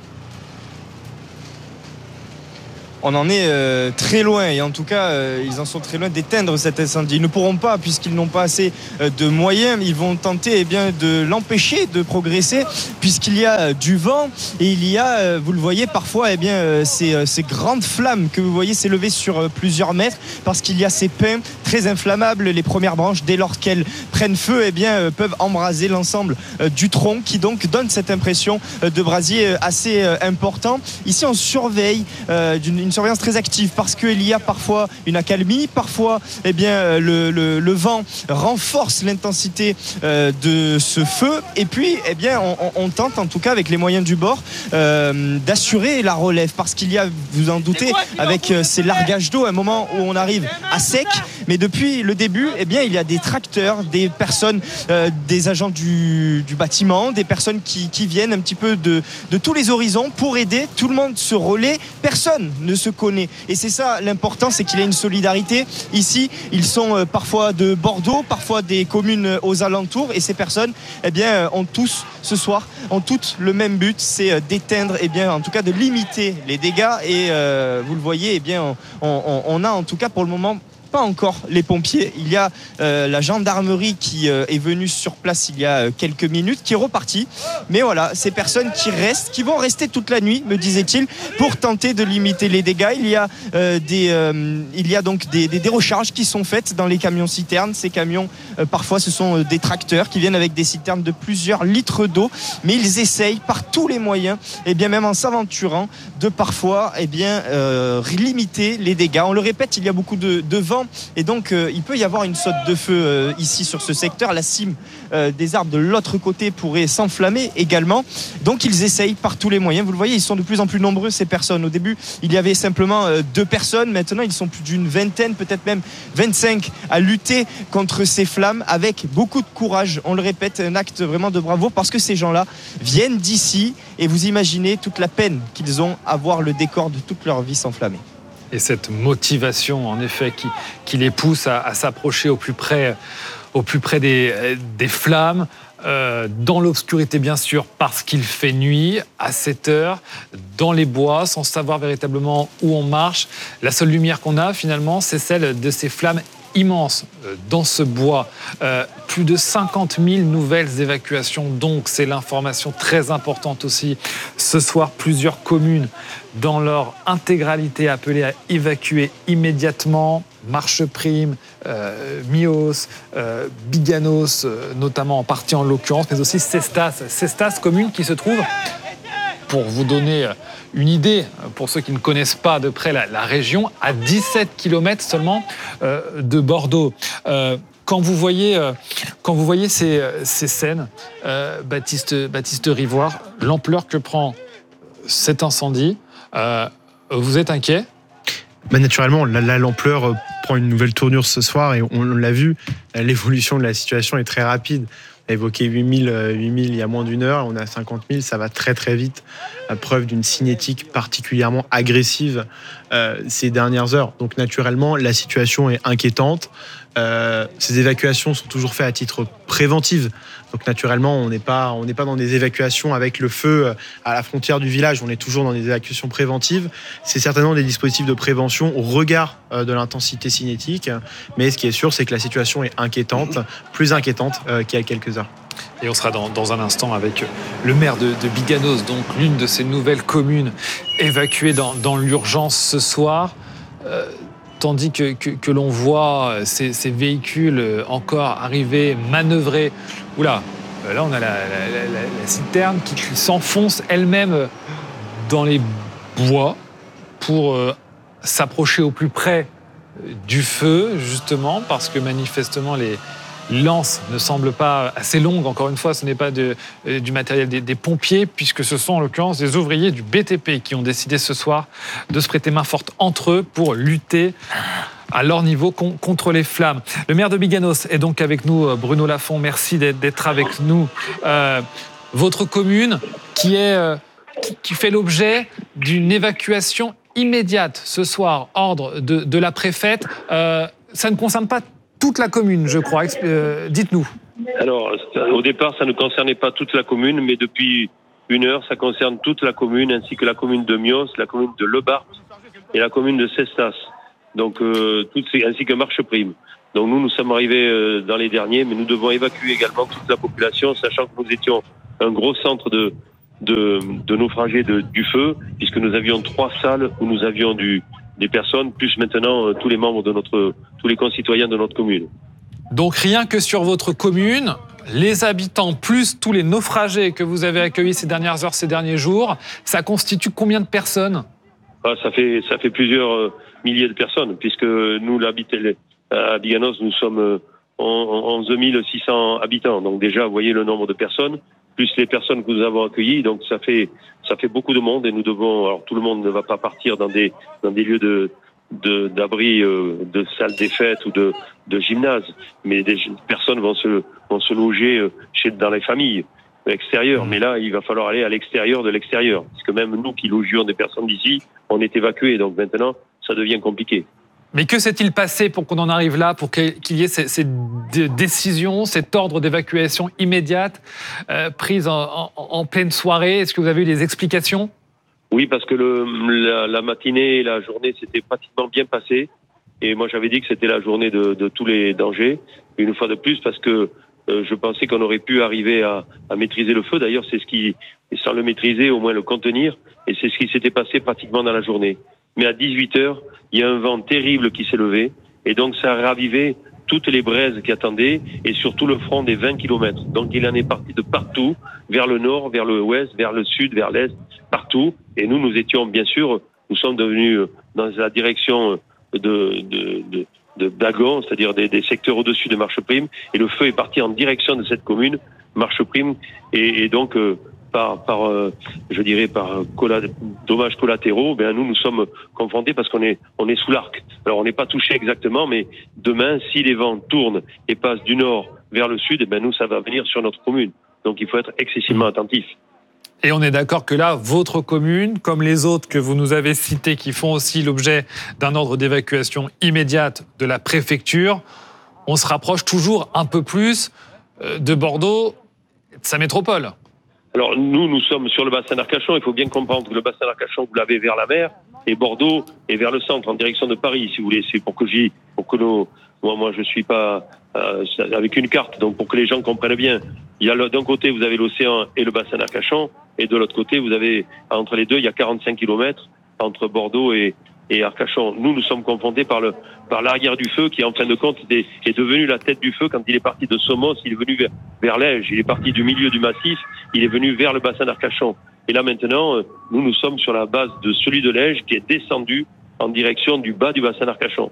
Speaker 1: On en est euh, très loin et en tout cas euh, ils en sont très loin d'éteindre cet incendie. Ils ne pourront pas puisqu'ils n'ont pas assez euh, de moyens. Ils vont tenter eh bien, de l'empêcher de progresser puisqu'il y a euh, du vent et il y a, euh, vous le voyez parfois, eh bien, euh, ces, euh, ces grandes flammes que vous voyez s'élever sur euh, plusieurs mètres parce qu'il y a ces pins très inflammables. Les premières branches, dès lors qu'elles prennent feu, eh bien, euh, peuvent embraser l'ensemble euh, du tronc qui donc donne cette impression euh, de brasier euh, assez euh, important. Ici on surveille euh, d'une une surveillance très active parce qu'il y a parfois une accalmie, parfois eh bien, le, le, le vent renforce l'intensité euh, de ce feu et puis eh bien, on, on tente en tout cas avec les moyens du bord euh, d'assurer la relève parce qu'il y a, vous en doutez, avec euh, ces largages d'eau, un moment où on arrive à sec, mais depuis le début eh bien, il y a des tracteurs, des personnes, euh, des agents du, du bâtiment, des personnes qui, qui viennent un petit peu de, de tous les horizons pour aider, tout le monde se relaie, personne ne se connaît. Et c'est ça l'important, c'est qu'il y a une solidarité. Ici, ils sont euh, parfois de Bordeaux, parfois des communes aux alentours. Et ces personnes, eh bien, euh, ont tous, ce soir, ont toutes le même but, c'est euh, d'éteindre, eh bien, en tout cas de limiter les dégâts. Et euh, vous le voyez, eh bien, on, on, on a en tout cas pour le moment pas encore les pompiers. Il y a euh, la gendarmerie qui euh, est venue sur place il y a euh, quelques minutes, qui est repartie. Mais voilà, ces personnes qui restent, qui vont rester toute la nuit, me disait-il, pour tenter de limiter les dégâts. Il y a euh, des, euh, il y a donc des, des, des recharges qui sont faites dans les camions citernes. Ces camions, euh, parfois, ce sont euh, des tracteurs qui viennent avec des citernes de plusieurs litres d'eau, mais ils essayent par tous les moyens, et bien même en s'aventurant, de parfois, et bien euh, limiter les dégâts. On le répète, il y a beaucoup de, de vent. Et donc euh, il peut y avoir une saute de feu euh, ici sur ce secteur. La cime euh, des arbres de l'autre côté pourrait s'enflammer également. Donc ils essayent par tous les moyens. Vous le voyez, ils sont de plus en plus nombreux ces personnes. Au début il y avait simplement euh, deux personnes. Maintenant ils sont plus d'une vingtaine, peut-être même vingt-cinq à lutter contre ces flammes avec beaucoup de courage. On le répète, un acte vraiment de bravoure parce que ces gens-là viennent d'ici et vous imaginez toute la peine qu'ils ont à voir le décor de toute leur vie s'enflammer.
Speaker 3: Et cette motivation, en effet, qui, qui les pousse à, à s'approcher au plus près, au plus près des, des flammes, euh, dans l'obscurité, bien sûr, parce qu'il fait nuit, à sept heures, dans les bois, sans savoir véritablement où on marche. La seule lumière qu'on a, finalement, c'est celle de ces flammes immense dans ce bois. Euh, plus de cinquante mille nouvelles évacuations, donc c'est l'information très importante aussi. Ce soir, plusieurs communes dans leur intégralité appelées à évacuer immédiatement. Marcheprime, euh, Mios, euh, Biganos, euh, notamment en partie en l'occurrence, mais aussi Cestas. Cestas, commune qui se trouve, pour vous donner une idée, pour ceux qui ne connaissent pas de près la, la région, à dix-sept kilomètres seulement euh, de Bordeaux. Euh, quand vous voyez, euh, quand vous voyez ces, ces scènes, euh, Baptiste, Baptiste Rivoire, l'ampleur que prend cet incendie, euh, vous êtes inquiet ?
Speaker 4: Bah naturellement, là, là, l'ampleur prend une nouvelle tournure ce soir et on l'a vu, l'évolution de la situation est très rapide. On a évoqué huit mille, huit mille il y a moins d'une heure, on a cinquante mille, ça va très très vite. La preuve d'une cinétique particulièrement agressive euh, ces dernières heures. Donc naturellement, la situation est inquiétante. Euh, ces évacuations sont toujours faites à titre préventif. Donc naturellement, on n'est pas, on n'est pas dans des évacuations avec le feu à la frontière du village. On est toujours dans des évacuations préventives. C'est certainement des dispositifs de prévention au regard de l'intensité cinétique. Mais ce qui est sûr, c'est que la situation est inquiétante, plus inquiétante euh, qu'il y a quelques heures.
Speaker 3: Et on sera dans, dans un instant avec le maire de, de Biganos, donc l'une de ces nouvelles communes évacuées dans, dans l'urgence ce soir. Euh, tandis que, que, que l'on voit ces, ces véhicules encore arriver, manœuvrer. Oula, là on a la, la, la, la citerne qui, qui s'enfonce elle-même dans les bois pour euh, s'approcher au plus près du feu, justement, parce que manifestement les lances ne semblent pas assez longues. Encore une fois, ce n'est pas de, euh, du matériel des, des pompiers, puisque ce sont en l'occurrence des ouvriers du B T P qui ont décidé ce soir de se prêter main forte entre eux pour lutter à leur niveau con, contre les flammes. Le maire de Biganos est donc avec nous, Bruno Lafont. Merci d'être, d'être avec nous. Euh, votre commune qui est... Euh, qui fait l'objet d'une évacuation immédiate ce soir, ordre de, de la préfète. Euh, ça ne concerne pas toute la commune, je crois. Euh, dites-nous.
Speaker 12: Alors, au départ, ça ne concernait pas toute la commune, mais depuis une heure, ça concerne toute la commune, ainsi que la commune de Mios, la commune de Lebart et la commune de Cestas. Donc, euh, toutes ces, ainsi que Marcheprime. Donc, nous, nous sommes arrivés euh, dans les derniers, mais nous devons évacuer également toute la population, sachant que nous étions un gros centre de, de, de naufragés de, du feu, puisque nous avions trois salles où nous avions du, des personnes, plus maintenant euh, tous les membres de notre, tous les concitoyens de notre commune.
Speaker 3: Donc, rien que sur votre commune, les habitants plus tous les naufragés que vous avez accueillis ces dernières heures, ces derniers jours, ça constitue combien de personnes ?
Speaker 12: Ah, ça fait ça fait plusieurs euh, milliers de personnes, puisque nous, l'habité, à Biganos, nous sommes euh, onze mille six cents habitants. Donc déjà, vous voyez le nombre de personnes, plus les personnes que nous avons accueillies. Donc ça fait ça fait beaucoup de monde et nous devons. Alors tout le monde ne va pas partir dans des dans des lieux de de d'abri, euh, de salles des fêtes ou de de gymnase, mais des personnes vont se vont se loger euh, chez dans les familles extérieures. Mais là, il va falloir aller à l'extérieur de l'extérieur, parce que même nous qui logions des personnes d'ici, on est évacués. Donc maintenant, ça devient compliqué.
Speaker 3: Mais que s'est-il passé pour qu'on en arrive là, pour qu'il y ait ces, ces décisions, cet ordre d'évacuation immédiate euh, prise en, en, en pleine soirée ? Est-ce que vous avez eu des explications ?
Speaker 12: Oui, parce que le, la, la matinée et la journée s'étaient pratiquement bien passées. Et moi, j'avais dit que c'était la journée de, de tous les dangers. Une fois de plus, parce que euh, je pensais qu'on aurait pu arriver à, à maîtriser le feu. D'ailleurs, c'est ce qui, sans le maîtriser, au moins le contenir. Et c'est ce qui s'était passé pratiquement dans la journée. Mais à dix-huit heures, il y a un vent terrible qui s'est levé. Et donc, ça a ravivé toutes les braises qui attendaient et surtout le front des vingt kilomètres. Donc, il en est parti de partout, vers le nord, vers le ouest, vers le sud, vers l'est, partout. Et nous, nous étions, bien sûr, nous sommes devenus dans la direction de, de, de, de Dagon, c'est-à-dire des, des secteurs au-dessus de Marcheprime. Et le feu est parti en direction de cette commune, Marcheprime. Et, et donc, euh, par, par euh, je dirais, par colla- dommages collatéraux, ben nous, nous sommes confrontés parce qu'on est, on est sous l'arc. Alors, on n'est pas touché exactement, mais demain, si les vents tournent et passent du nord vers le sud, ben nous, ça va venir sur notre commune. Donc, il faut être excessivement attentif.
Speaker 3: Et on est d'accord que là, votre commune, comme les autres que vous nous avez citées, qui font aussi l'objet d'un ordre d'évacuation immédiate de la préfecture, on se rapproche toujours un peu plus de Bordeaux, de sa métropole.
Speaker 12: Alors nous, nous sommes sur le bassin d'Arcachon. Il faut bien comprendre que le bassin d'Arcachon, vous l'avez vers la mer, et Bordeaux est vers le centre, en direction de Paris, si vous voulez. C'est pour que j'y, pour que nos, moi, moi, je suis pas euh, avec une carte, donc pour que les gens comprennent bien. Il y a le, d'un côté, vous avez l'océan et le bassin d'Arcachon, et de l'autre côté, vous avez entre les deux, il y a quarante-cinq kilomètres entre Bordeaux et et Arcachon. Nous, nous sommes confrontés par le par l'arrière du feu qui, en fin de compte, est, est devenu la tête du feu. Quand il est parti de Somos, il est venu vers, vers l'Ège. Il est parti du milieu du massif, il est venu vers le bassin d'Arcachon. Et là, maintenant, nous, nous sommes sur la base de celui de l'Ège qui est descendu en direction du bas du bassin d'Arcachon.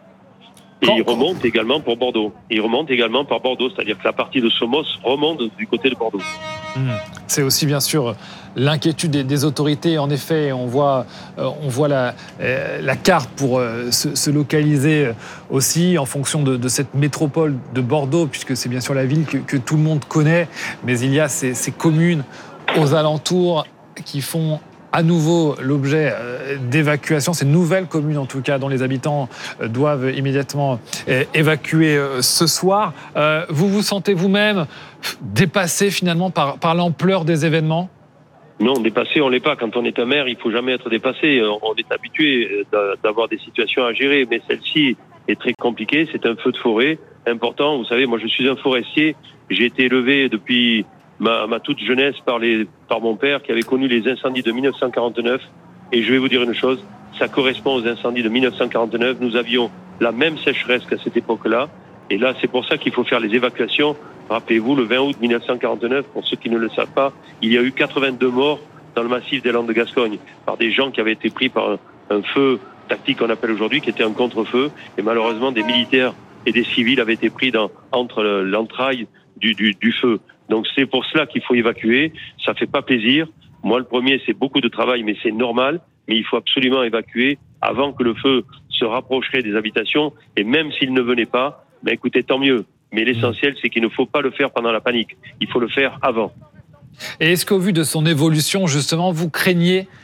Speaker 12: Et il remonte également pour Bordeaux. Il remonte également par Bordeaux, c'est-à-dire que la partie de Somos remonte du côté de Bordeaux.
Speaker 3: Mmh. C'est aussi bien sûr l'inquiétude des, des autorités. En effet, on voit, euh, on voit la, euh, la carte pour euh, se, se localiser aussi en fonction de, de cette métropole de Bordeaux, puisque c'est bien sûr la ville que, que tout le monde connaît. Mais il y a ces, ces communes aux alentours qui font à nouveau l'objet d'évacuation, ces nouvelles communes en tout cas dont les habitants doivent immédiatement évacuer ce soir. Vous vous sentez vous-même dépassé finalement par, par l'ampleur des événements ?
Speaker 12: Non, dépassé, on l'est pas. Quand on est un maire, il faut jamais être dépassé. On est habitué d'avoir des situations à gérer, mais celle-ci est très compliquée. C'est un feu de forêt important. Vous savez, moi je suis un forestier. J'ai été élevé depuis Ma, ma toute jeunesse par, les, par mon père qui avait connu les incendies de dix-neuf cent quarante-neuf. Et je vais vous dire une chose, ça correspond aux incendies de dix-neuf cent quarante-neuf. Nous avions la même sécheresse qu'à cette époque-là. Et là, c'est pour ça qu'il faut faire les évacuations. Rappelez-vous, le vingt août dix-neuf cent quarante-neuf, pour ceux qui ne le savent pas, il y a eu quatre-vingt-deux morts dans le massif des Landes de Gascogne par des gens qui avaient été pris par un, un feu tactique qu'on appelle aujourd'hui, qui était un contre-feu. Et malheureusement, des militaires et des civils avaient été pris dans, entre l'entraille du, du, du feu. Donc c'est pour cela qu'il faut évacuer. Ça fait pas plaisir. Moi, le premier, c'est beaucoup de travail, mais c'est normal. Mais il faut absolument évacuer avant que le feu se rapprocherait des habitations. Et même s'il ne venait pas, ben écoutez, tant mieux. Mais l'essentiel, c'est qu'il ne faut pas le faire pendant la panique. Il faut le faire avant.
Speaker 3: Et est-ce qu'au vu de son évolution, justement, vous craignez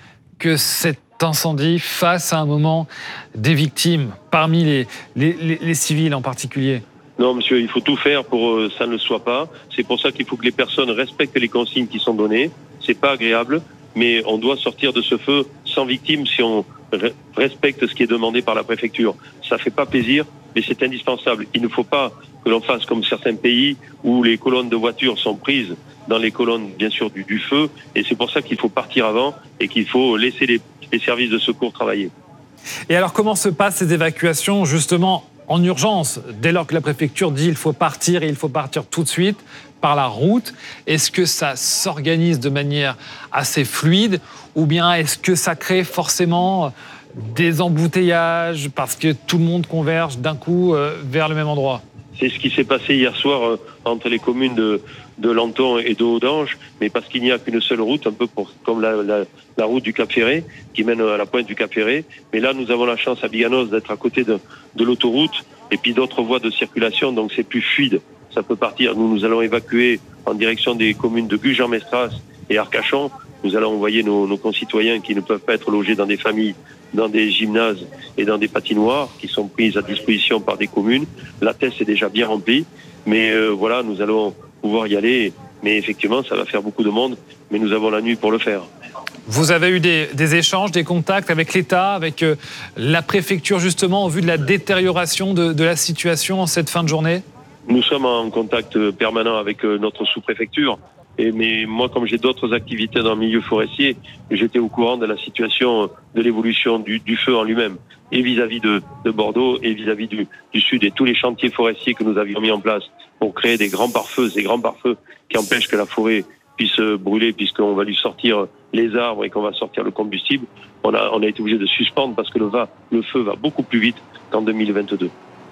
Speaker 3: que cet incendie fasse à un moment des victimes, parmi les, les, les, les civils en particulier?
Speaker 12: Non, monsieur, il faut tout faire pour que ça ne le soit pas. C'est pour ça qu'il faut que les personnes respectent les consignes qui sont données. C'est pas agréable, mais on doit sortir de ce feu sans victime si on respecte ce qui est demandé par la préfecture. Ça fait pas plaisir, mais c'est indispensable. Il ne faut pas que l'on fasse comme certains pays où les colonnes de voitures sont prises dans les colonnes, bien sûr, du, du feu. Et c'est pour ça qu'il faut partir avant et qu'il faut laisser les, les services de secours travailler.
Speaker 3: Et alors, comment se passent ces évacuations, justement, en urgence, dès lors que la préfecture dit il faut partir et il faut partir tout de suite par la route? Est-ce que ça s'organise de manière assez fluide ou bien est-ce que ça crée forcément des embouteillages parce que tout le monde converge d'un coup vers le même endroit?
Speaker 12: C'est ce qui s'est passé hier soir entre les communes de, de Lanton et de Haudange, mais parce qu'il n'y a qu'une seule route, un peu pour, comme la, la, la route du Cap Ferré, qui mène à la pointe du Cap Ferré. Mais là, nous avons la chance à Biganos d'être à côté de, de l'autoroute et puis d'autres voies de circulation, donc c'est plus fluide. Ça peut partir. Nous, nous allons évacuer en direction des communes de Gujan-Mestras et Arcachon. Nous allons envoyer nos, nos concitoyens qui ne peuvent pas être logés dans des familles, dans des gymnases et dans des patinoires qui sont prises à disposition par des communes. La test est déjà bien remplie, mais euh, voilà, nous allons pouvoir y aller. Mais effectivement, ça va faire beaucoup de monde, mais nous avons la nuit pour le faire.
Speaker 3: Vous avez eu des, des échanges, des contacts avec l'État, avec euh, la préfecture justement, au vu de la détérioration de, de la situation en cette fin de journée?
Speaker 12: Nous sommes en contact permanent avec euh, notre sous-préfecture. Et mais moi, comme j'ai d'autres activités dans le milieu forestier, j'étais au courant de la situation, de l'évolution du, du feu en lui-même, et vis-à-vis de, de Bordeaux, et vis-à-vis du, du Sud, et tous les chantiers forestiers que nous avions mis en place pour créer des grands pare-feux, ces grands pare-feux qui empêchent que la forêt puisse brûler, puisqu'on va lui sortir les arbres et qu'on va sortir le combustible. On a, on a été obligé de suspendre parce que le, va, le feu va beaucoup plus vite qu'en deux mille vingt-deux.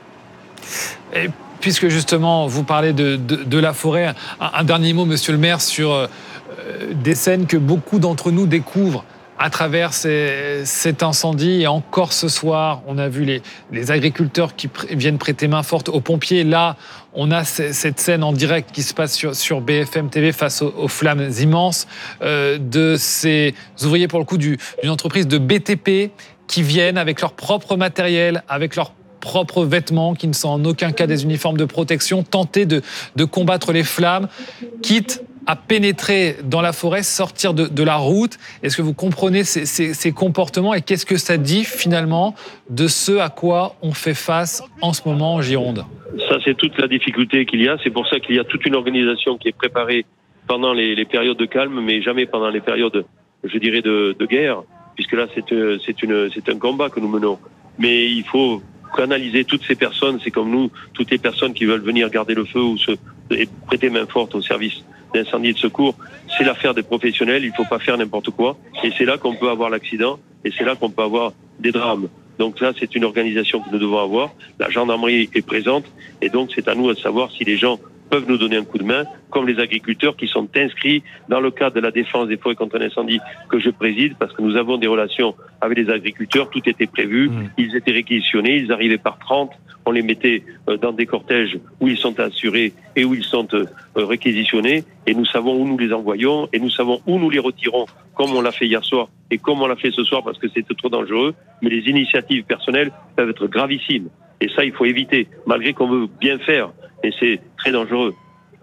Speaker 3: Et puisque justement vous parlez de, de, de la forêt, un, un dernier mot, monsieur le maire, sur euh, des scènes que beaucoup d'entre nous découvrent à travers ces, cet incendie. Et encore ce soir, on a vu les, les agriculteurs qui pr- viennent prêter main forte aux pompiers. Là, on a c- cette scène en direct qui se passe sur, sur B F M T V face aux, aux flammes immenses euh, de ces ouvriers, pour le coup, du, d'une entreprise de B T P qui viennent avec leur propre matériel, avec leur propres vêtements, qui ne sont en aucun cas des uniformes de protection, tenter de, de combattre les flammes, quitte à pénétrer dans la forêt, sortir de, de la route. Est-ce que vous comprenez ces, ces, ces comportements et qu'est-ce que ça dit finalement de ce à quoi on fait face en ce moment en Gironde?
Speaker 12: Ça, c'est toute la difficulté qu'il y a. C'est pour ça qu'il y a toute une organisation qui est préparée pendant les, les périodes de calme, mais jamais pendant les périodes, je dirais, de, de guerre, puisque là, c'est, c'est, une, c'est un combat que nous menons. Mais il faut canaliser toutes ces personnes, c'est comme nous, toutes les personnes qui veulent venir garder le feu ou se et prêter main forte au service d'incendie et de secours, c'est l'affaire des professionnels, il ne faut pas faire n'importe quoi, et c'est là qu'on peut avoir l'accident, et c'est là qu'on peut avoir des drames. Donc là, c'est une organisation que nous devons avoir, la gendarmerie est présente, et donc c'est à nous de savoir si les gens peuvent nous donner un coup de main, comme les agriculteurs qui sont inscrits dans le cadre de la défense des forêts contre l'incendie que je préside, parce que nous avons des relations avec les agriculteurs, tout était prévu, mmh. Ils étaient réquisitionnés, ils arrivaient par trente, on les mettait dans des cortèges où ils sont assurés et où ils sont réquisitionnés, et nous savons où nous les envoyons, et nous savons où nous les retirons, comme on l'a fait hier soir, et comme on l'a fait ce soir, parce que c'était trop dangereux, mais les initiatives personnelles peuvent être gravissimes, et ça, il faut éviter, malgré qu'on veut bien faire, et c'est très dangereux.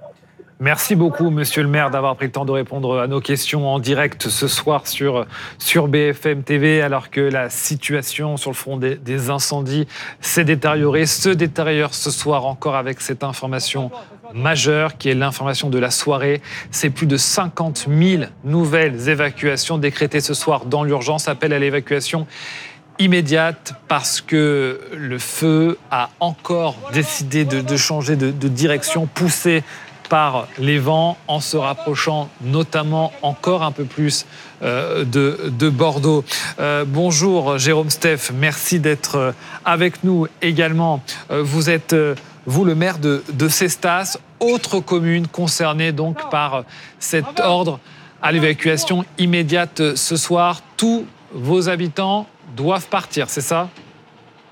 Speaker 3: Merci beaucoup, monsieur le maire, d'avoir pris le temps de répondre à nos questions en direct ce soir sur, sur B F M T V, alors que la situation sur le front des, des incendies s'est détériorée, se détériore ce soir encore avec cette information majeure qui est l'information de la soirée. C'est plus de cinquante mille nouvelles évacuations décrétées ce soir dans l'urgence. Appel à l'évacuation immédiate parce que le feu a encore décidé de, de changer de, de direction, poussé par les vents, en se rapprochant notamment encore un peu plus euh, de, de Bordeaux. Euh, bonjour Jérôme Steph, merci d'être avec nous également. Euh, vous êtes, euh, vous, le maire de, de Cestas, autre commune concernée donc par cet ordre à l'évacuation immédiate ce soir. Tous vos habitants doivent partir, c'est ça ?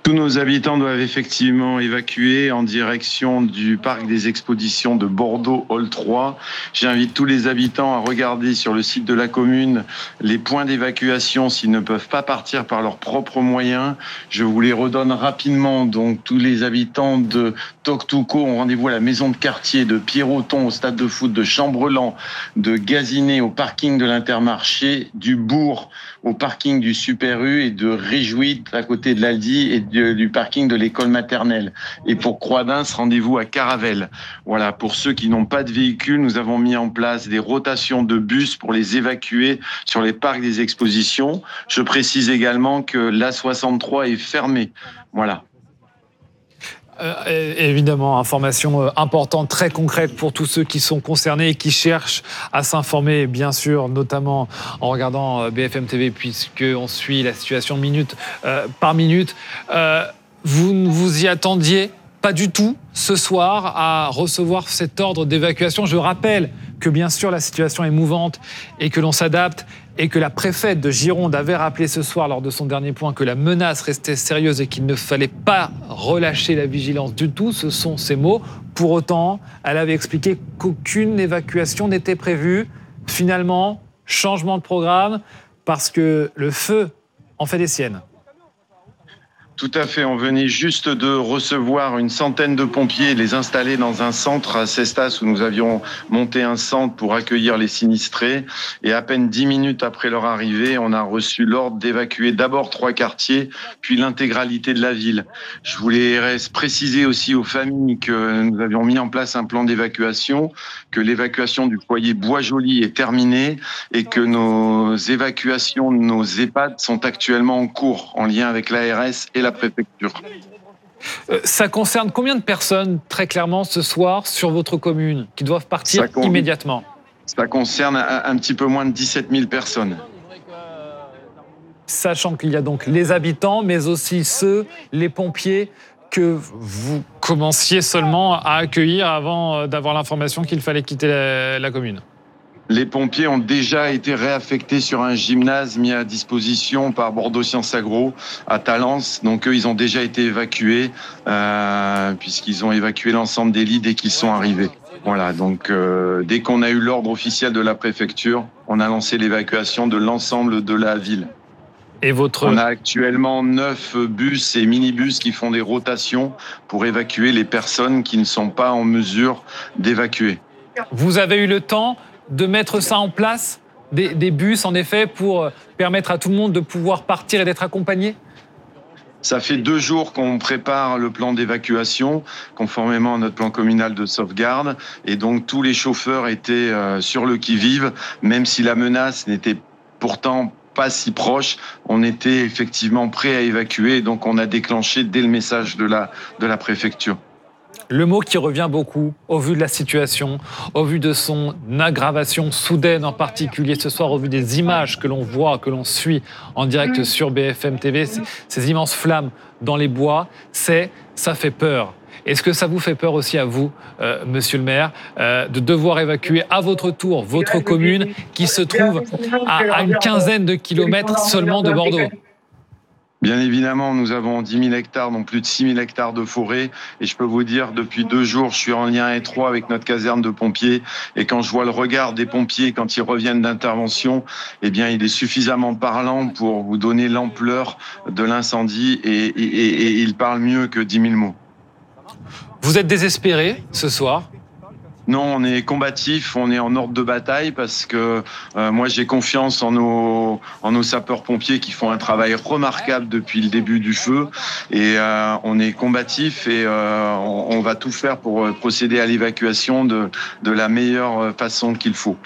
Speaker 13: Tous nos habitants doivent effectivement évacuer en direction du parc des expositions de Bordeaux Hall trois. J'invite tous les habitants à regarder sur le site de la commune les points d'évacuation s'ils ne peuvent pas partir par leurs propres moyens. Je vous les redonne rapidement. Donc tous les habitants de Toctouco ont rendez-vous à la maison de quartier, de Pierroton au stade de foot, de Chambrelan, de Gazinet au parking de l'Intermarché, du Bourg au parking du Super U et de Réjouit à côté de l'Aldi et du parking de l'école maternelle. Et pour Croix-d'Ins, rendez-vous à Caravelle. Voilà, pour ceux qui n'ont pas de véhicule, nous avons mis en place des rotations de bus pour les évacuer sur les parcs des expositions. Je précise également que l'A soixante-trois est fermée. Voilà.
Speaker 3: Euh, évidemment, information euh, importante, très concrète pour tous ceux qui sont concernés et qui cherchent à s'informer, bien sûr, notamment en regardant euh, B F M T V, puisqu'on suit la situation minute euh, par minute. Euh, vous ne vous y attendiez pas du tout ce soir à recevoir cet ordre d'évacuation. Je rappelle que, bien sûr, la situation est mouvante et que l'on s'adapte, et que la préfète de Gironde avait rappelé ce soir lors de son dernier point que la menace restait sérieuse et qu'il ne fallait pas relâcher la vigilance du tout. Ce sont ses mots. Pour autant, elle avait expliqué qu'aucune évacuation n'était prévue. Finalement, changement de programme parce que le feu en fait des siennes.
Speaker 13: Tout à fait, on venait juste de recevoir une centaine de pompiers et les installer dans un centre à Cestas où nous avions monté un centre pour accueillir les sinistrés. Et à peine dix minutes après leur arrivée, on a reçu l'ordre d'évacuer d'abord trois quartiers, puis l'intégralité de la ville. Je voulais préciser aussi aux familles que nous avions mis en place un plan d'évacuation, que l'évacuation du foyer Bois-Joli est terminée et que nos évacuations de nos EHPAD sont actuellement en cours en lien avec l'A R S et la préfecture.
Speaker 3: Euh, ça concerne combien de personnes, très clairement, ce soir, sur votre commune, qui doivent partir
Speaker 13: ça con...
Speaker 3: immédiatement?
Speaker 13: Ça concerne un, un petit peu moins de dix-sept mille personnes.
Speaker 3: Sachant qu'il y a donc les habitants, mais aussi ceux, les pompiers, que vous commenciez seulement à accueillir avant d'avoir l'information qu'il fallait quitter la, la commune.
Speaker 13: Les pompiers ont déjà été réaffectés sur un gymnase mis à disposition par Bordeaux Sciences Agro à Talence. Donc eux, ils ont déjà été évacués euh, puisqu'ils ont évacué l'ensemble des lits dès qu'ils sont arrivés. Voilà, donc euh, dès qu'on a eu l'ordre officiel de la préfecture, on a lancé l'évacuation de l'ensemble de la ville.
Speaker 3: Et votre...
Speaker 13: On a actuellement neuf bus et minibus qui font des rotations pour évacuer les personnes qui ne sont pas en mesure d'évacuer.
Speaker 3: Vous avez eu le temps de mettre ça en place, des, des bus en effet, pour permettre à tout le monde de pouvoir partir et d'être accompagné?
Speaker 13: Ça fait deux jours qu'on prépare le plan d'évacuation, conformément à notre plan communal de sauvegarde. Et donc tous les chauffeurs étaient euh, sur le qui-vive, même si la menace n'était pourtant pas si proche, on était effectivement prêt à évacuer. Et donc on a déclenché dès le message de la, de la préfecture.
Speaker 3: Le mot qui revient beaucoup, au vu de la situation, au vu de son aggravation soudaine en particulier ce soir, au vu des images que l'on voit, que l'on suit en direct sur B F M T V, ces immenses flammes dans les bois, c'est « ça fait peur ». Est-ce que ça vous fait peur aussi à vous, euh, monsieur le maire, euh, de devoir évacuer à votre tour votre commune qui se trouve à, à une quinzaine de kilomètres seulement de Bordeaux ?
Speaker 13: Bien évidemment, nous avons dix mille hectares, donc plus de six mille hectares de forêt. Et je peux vous dire, depuis deux jours, je suis en lien étroit avec notre caserne de pompiers. Et quand je vois le regard des pompiers quand ils reviennent d'intervention, eh bien, il est suffisamment parlant pour vous donner l'ampleur de l'incendie. Et, et, et, et il parle mieux que dix mille mots.
Speaker 3: Vous êtes désespéré ce soir ?
Speaker 13: Non, on est combatif, on est en ordre de bataille parce que euh, moi j'ai confiance en nos, en nos sapeurs-pompiers qui font un travail remarquable depuis le début du feu et euh, on est combatif et euh, on, on va tout faire pour procéder à l'évacuation de, de la meilleure façon qu'il faut.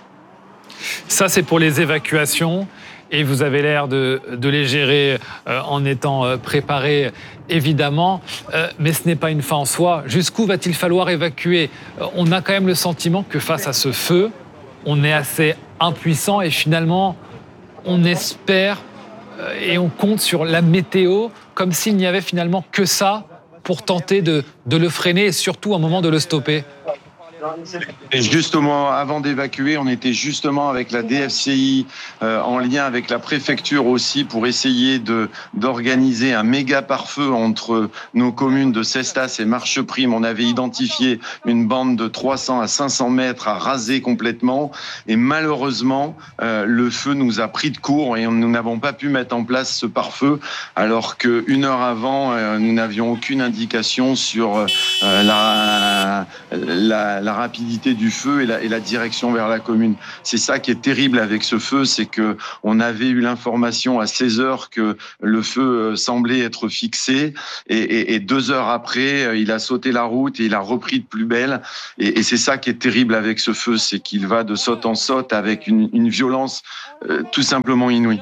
Speaker 3: Ça c'est pour les évacuations. Et vous avez l'air de, de les gérer euh, en étant euh, préparé, évidemment. Euh, mais ce n'est pas une fin en soi. Jusqu'où va-t-il falloir évacuer ? euh, On a quand même le sentiment que face à ce feu, on est assez impuissant et finalement, on espère euh, et on compte sur la météo comme s'il n'y avait finalement que ça pour tenter de, de le freiner et surtout un moment de le stopper.
Speaker 13: Et justement, avant d'évacuer, on était justement avec la D F C I, euh, en lien avec la préfecture aussi, pour essayer de d'organiser un méga pare-feu entre nos communes de Cestas et Marcheprime. On avait identifié une bande de trois cents à cinq cents mètres à raser complètement. Et malheureusement, euh, le feu nous a pris de court et nous n'avons pas pu mettre en place ce pare-feu, alors qu'une heure avant, euh, nous n'avions aucune indication sur euh, la, la, la rapidité du feu et la, et la direction vers la commune. C'est ça qui est terrible avec ce feu, c'est que on avait eu l'information à seize heures que le feu semblait être fixé et, et, et deux heures après, il a sauté la route et il a repris de plus belle. Et, et c'est ça qui est terrible avec ce feu, c'est qu'il va de saute en saute avec une, une violence euh, tout simplement inouïe.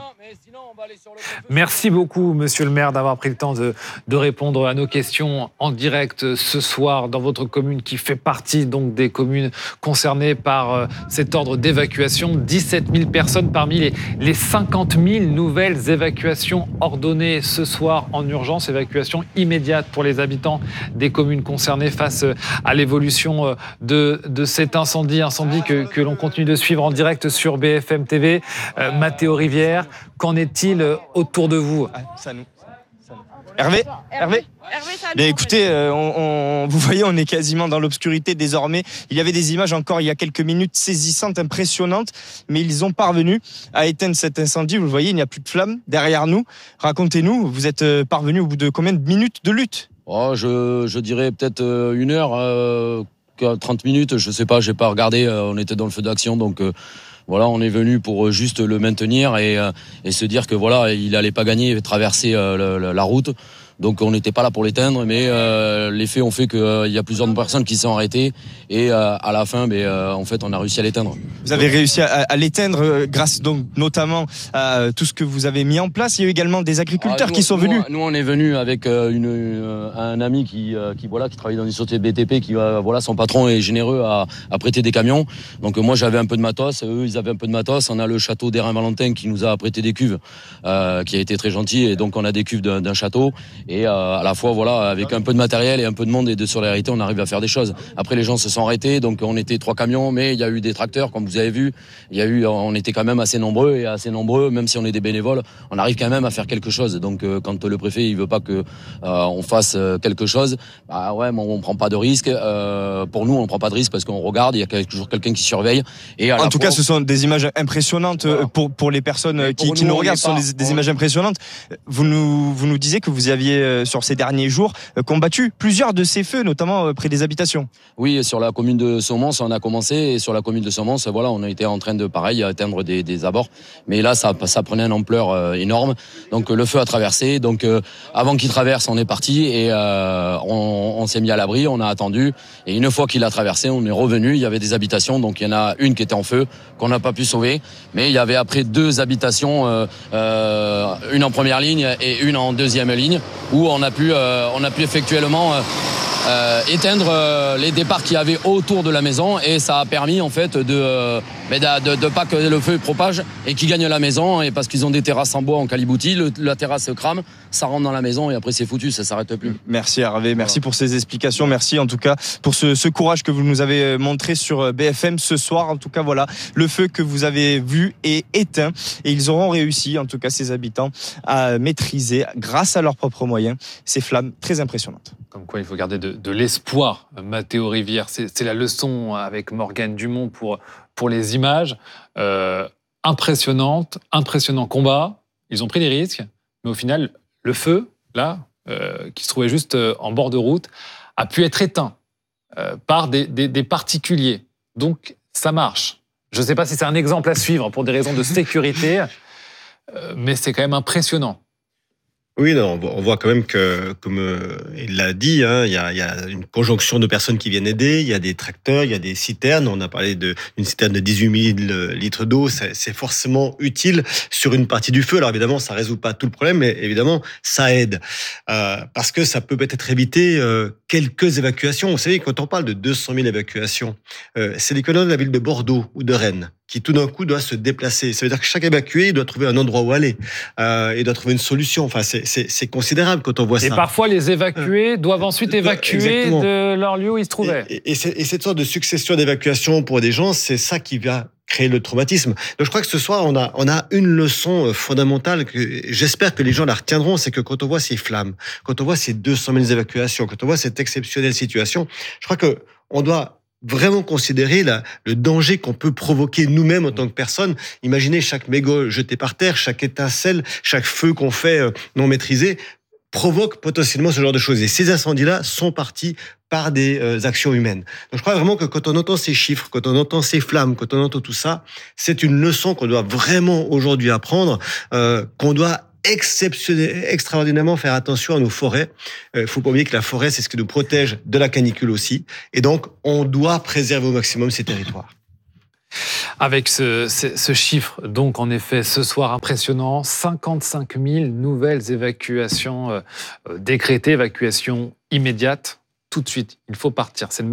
Speaker 3: Merci beaucoup, monsieur le maire, d'avoir pris le temps de, de répondre à nos questions en direct ce soir dans votre commune qui fait partie donc des communes concernées par euh, cet ordre d'évacuation. dix-sept mille personnes parmi les, les cinquante mille nouvelles évacuations ordonnées ce soir en urgence. Évacuation immédiate pour les habitants des communes concernées face à l'évolution de, de cet incendie. Incendie que, que l'on continue de suivre en direct sur B F M T V. Euh, Mathéo Rivière, qu'en est-il autour de vous?
Speaker 1: Ça nous, ça nous. Hervé, Hervé, Hervé mais écoutez, euh, on, on, vous voyez, on est quasiment dans l'obscurité désormais. Il y avait des images encore il y a quelques minutes saisissantes, impressionnantes, mais ils ont parvenu à éteindre cet incendie. Vous le voyez, il n'y a plus de flammes derrière nous. Racontez-nous, vous êtes parvenu au bout de combien de minutes de lutte?
Speaker 14: Oh, je, je dirais peut-être une heure, euh, trente minutes, je sais pas, j'ai pas regardé, euh, on était dans le feu d'action, donc... Euh, Voilà, on est venu pour juste le maintenir et, et se dire que voilà, il allait pas gagner, traverser euh, la, la route. Donc on n'était pas là pour l'éteindre, mais euh, les faits ont fait qu'il euh, y a plusieurs personnes qui sont arrêtées et euh, à la fin, mais, euh, en fait, on a réussi à l'éteindre.
Speaker 1: Vous avez réussi à, à l'éteindre euh, grâce donc notamment à tout ce que vous avez mis en place. Il y a eu également des agriculteurs ah, nous, qui sont
Speaker 14: nous,
Speaker 1: venus.
Speaker 14: Nous, on est venus avec euh, une, euh, un ami qui, euh, qui voilà, qui travaille dans une société de B T P, qui euh, voilà, son patron est généreux à, à prêter des camions. Donc euh, moi, j'avais un peu de matos, eux, ils avaient un peu de matos. On a le château d'Hérin-Valentin qui nous a prêté des cuves, euh, qui a été très gentil, et donc on a des cuves d'un, d'un château et euh, à la fois voilà, avec un peu de matériel et un peu de monde et de solidarité, on arrive à faire des choses. Après, les gens se sont arrêtés, donc on était trois camions, mais il y a eu des tracteurs, comme vous avez vu. Il y a eu, on était quand même assez nombreux et assez nombreux, même si on est des bénévoles, on arrive quand même à faire quelque chose. Donc, euh, quand le préfet il veut pas que euh, on fasse quelque chose, bah ouais, on, on prend pas de risque. Euh, pour nous, on prend pas de risque parce qu'on regarde, il y a toujours quelqu'un qui surveille. Et à
Speaker 1: en
Speaker 14: la
Speaker 1: tout
Speaker 14: fois,
Speaker 1: cas, ce sont des images impressionnantes voilà. pour pour les personnes pour qui, nous, qui nous regardent. Ce sont des, des images impressionnantes. Vous nous vous nous disiez que vous aviez euh, sur ces derniers jours combattu plusieurs de ces feux, notamment près des habitations.
Speaker 14: Oui, sur la commune de Saumons, on a commencé, et sur la commune de Saumons, voilà, on a été en train de, pareil, atteindre des, des abords. Mais là, ça, ça prenait une ampleur euh, énorme. Donc, le feu a traversé. Donc, euh, avant qu'il traverse, on est parti et euh, on, on s'est mis à l'abri, on a attendu. Et une fois qu'il a traversé, on est revenu. Il y avait des habitations. Donc, il y en a une qui était en feu, qu'on n'a pas pu sauver. Mais il y avait après deux habitations, euh, euh, une en première ligne et une en deuxième ligne, où on a pu, euh, on a pu effectuellement euh, euh, éteindre euh, les départs qu'il y avait autour de la maison, et ça a permis en fait de euh, de, de, de pas que le feu propage et qu'il gagne la maison, et parce qu'ils ont des terrasses en bois en caliboutis, le, la terrasse crame, ça rentre dans la maison et après c'est foutu, ça s'arrête plus.
Speaker 1: Merci Hervé, merci voilà. pour ces explications, merci en tout cas pour ce, ce courage que vous nous avez montré sur B F M ce soir. En tout cas voilà, le feu que vous avez vu est éteint et ils auront réussi, en tout cas ces habitants, à maîtriser grâce à leurs propres moyens ces flammes très impressionnantes.
Speaker 3: Comme quoi il faut garder de, de l'espoir, Mathéo Rivière, c'est, c'est la leçon avec Morgane Dumont pour, pour les images. Euh, impressionnante, impressionnant combat, ils ont pris des risques, mais au final le feu, là, euh, qui se trouvait juste en bord de route, a pu être éteint euh, par des, des, des particuliers. Donc, ça marche. Je ne sais pas si c'est un exemple à suivre pour des raisons de sécurité, euh, mais c'est quand même impressionnant.
Speaker 6: Oui, non, on voit quand même que, comme euh, il l'a dit, hein, il y a, il y a une conjonction de personnes qui viennent aider. Il y a des tracteurs, il y a des citernes. On a parlé de, d'une citerne de dix-huit mille litres d'eau. C'est, c'est forcément utile sur une partie du feu. Alors évidemment, ça résout pas tout le problème, mais évidemment, ça aide euh, parce que ça peut peut-être éviter euh, quelques évacuations. Vous savez, quand on parle de deux cent mille évacuations, euh, c'est l'équivalent de la ville de Bordeaux ou de Rennes. qui tout d'un coup doit se déplacer. Ça veut dire que chaque évacué doit trouver un endroit où aller, euh, et doit trouver une solution. Enfin, c'est, c'est, c'est considérable quand on voit
Speaker 3: et
Speaker 6: ça.
Speaker 3: Et parfois, les évacués euh, doivent ensuite évacuer exactement. de leur lieu où ils se trouvaient.
Speaker 6: Et, et, et, c'est, et cette sorte de succession d'évacuation pour des gens, c'est ça qui va créer le traumatisme. Donc je crois que ce soir, on a, on a une leçon fondamentale que j'espère que les gens la retiendront, c'est que quand on voit ces flammes, quand on voit ces deux cent mille évacuations, quand on voit cette exceptionnelle situation, je crois que on doit vraiment considérer la, le danger qu'on peut provoquer nous-mêmes en tant que personne. Imaginez chaque mégot jeté par terre, chaque étincelle, chaque feu qu'on fait euh, non maîtrisé provoque potentiellement ce genre de choses. Et ces incendies-là sont partis par des euh, actions humaines. Donc je crois vraiment que quand on entend ces chiffres, quand on entend ces flammes, quand on entend tout ça, c'est une leçon qu'on doit vraiment aujourd'hui apprendre, euh, qu'on doit extraordinairement faire attention à nos forêts. Il euh, faut pas oublier que la forêt, c'est ce qui nous protège de la canicule aussi. Et donc, on doit préserver au maximum ces territoires.
Speaker 3: Avec ce, ce, ce chiffre, donc en effet, ce soir impressionnant, cinquante-cinq mille nouvelles évacuations euh, décrétées, évacuations immédiates. Tout de suite, il faut partir. C'est le